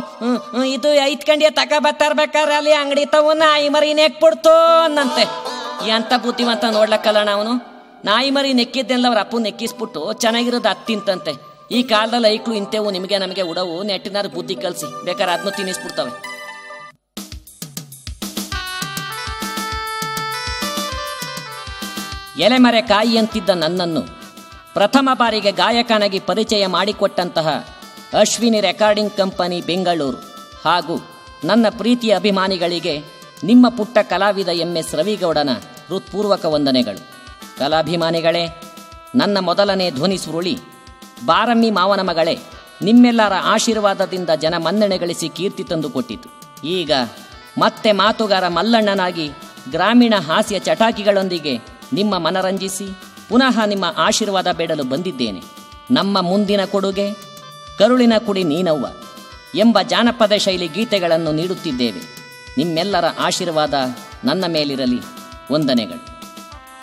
ಇದು 5 ಕಂಡಿಯ ತಕ ಬತ್ತಾರ್ಬೇಕಾದ್ರೆ ಅಲ್ಲಿ ಅಂಗಡಿ ತವನ್ನ ನಾಯಿ ಮರಿ ನೆಕ್ಬಿಡ್ತು ಅನ್ನಂತೆ. ಎಂತ ಬುದ್ಧಿವಂತ ನೋಡ್ಲಕ್ಕಲ್ಲ ಅವನು. ನಾಯಿ ಮರಿ ನೆಕ್ಕಿದ್ದೆಲ್ಲ ಅವ್ರ ಅಪ್ಪು ನೆಕ್ಕಿಸ್ಬಿಟ್ಟು ಚೆನ್ನಾಗಿರೋದು ತಿಂತಂತೆ. ಈ ಕಾಲದಲ್ಲಿ ಐಕ್ಳು ಇಂತೇವು ನಿಮಗೆ ನಮಗೆ ಉಡವು, ನೆಟ್ಟಿನಾರು ಬುದ್ಧಿ ಕಲ್ಸಿ ಬೇಕಾದ್ರೆ ಅದನ್ನು ತಿನ್ನಿಸ್ಬಿಡ್ತವೆ. ಎಲೆಮರೆ ಕಾಯಿ ಅಂತಿದ್ದ ನನ್ನನ್ನು ಪ್ರಥಮ ಬಾರಿಗೆ ಗಾಯಕನಾಗಿ ಪರಿಚಯ ಮಾಡಿಕೊಟ್ಟಂತಹ ಅಶ್ವಿನಿ ರೆಕಾರ್ಡಿಂಗ್ ಕಂಪನಿ ಬೆಂಗಳೂರು ಹಾಗೂ ನನ್ನ ಪ್ರೀತಿಯ ಅಭಿಮಾನಿಗಳಿಗೆ ನಿಮ್ಮ ಪುಟ್ಟ ಕಲಾವಿದ MS ರವಿಗೌಡನ ಹೃತ್ಪೂರ್ವಕ ವಂದನೆಗಳು. ಕಲಾಭಿಮಾನಿಗಳೇ, ನನ್ನ ಮೊದಲನೇ ಧ್ವನಿ ಸುರುಳಿ ಬಾರಮ್ಮಿ ಮಾವನ ಮಗಳೇ ನಿಮ್ಮೆಲ್ಲರ ಆಶೀರ್ವಾದದಿಂದ ಜನ ಮನ್ನಣೆ ಗಳಿಸಿ ಕೀರ್ತಿ ತಂದುಕೊಟ್ಟಿತು. ಈಗ ಮತ್ತೆ ಮಾತುಗಾರ ಮಲ್ಲಣ್ಣನಾಗಿ ಗ್ರಾಮೀಣ ಹಾಸ್ಯ ಚಟಾಕಿಗಳೊಂದಿಗೆ ನಿಮ್ಮ ಮನರಂಜಿಸಿ ಪುನಃ ನಿಮ್ಮ ಆಶೀರ್ವಾದ ಬೇಡಲು ಬಂದಿದ್ದೇನೆ. ನಮ್ಮ ಮುಂದಿನ ಕೊಡುಗೆ ಕರುಳಿನ ಕುಡಿ ನೀನವ್ವ ಎಂಬ ಜಾನಪದ ಶೈಲಿ ಗೀತೆಗಳನ್ನು ನೀಡುತ್ತಿದ್ದೇವೆ. ನಿಮ್ಮೆಲ್ಲರ ಆಶೀರ್ವಾದ ನನ್ನ ಮೇಲಿರಲಿ ವಂದನೆಗಳು.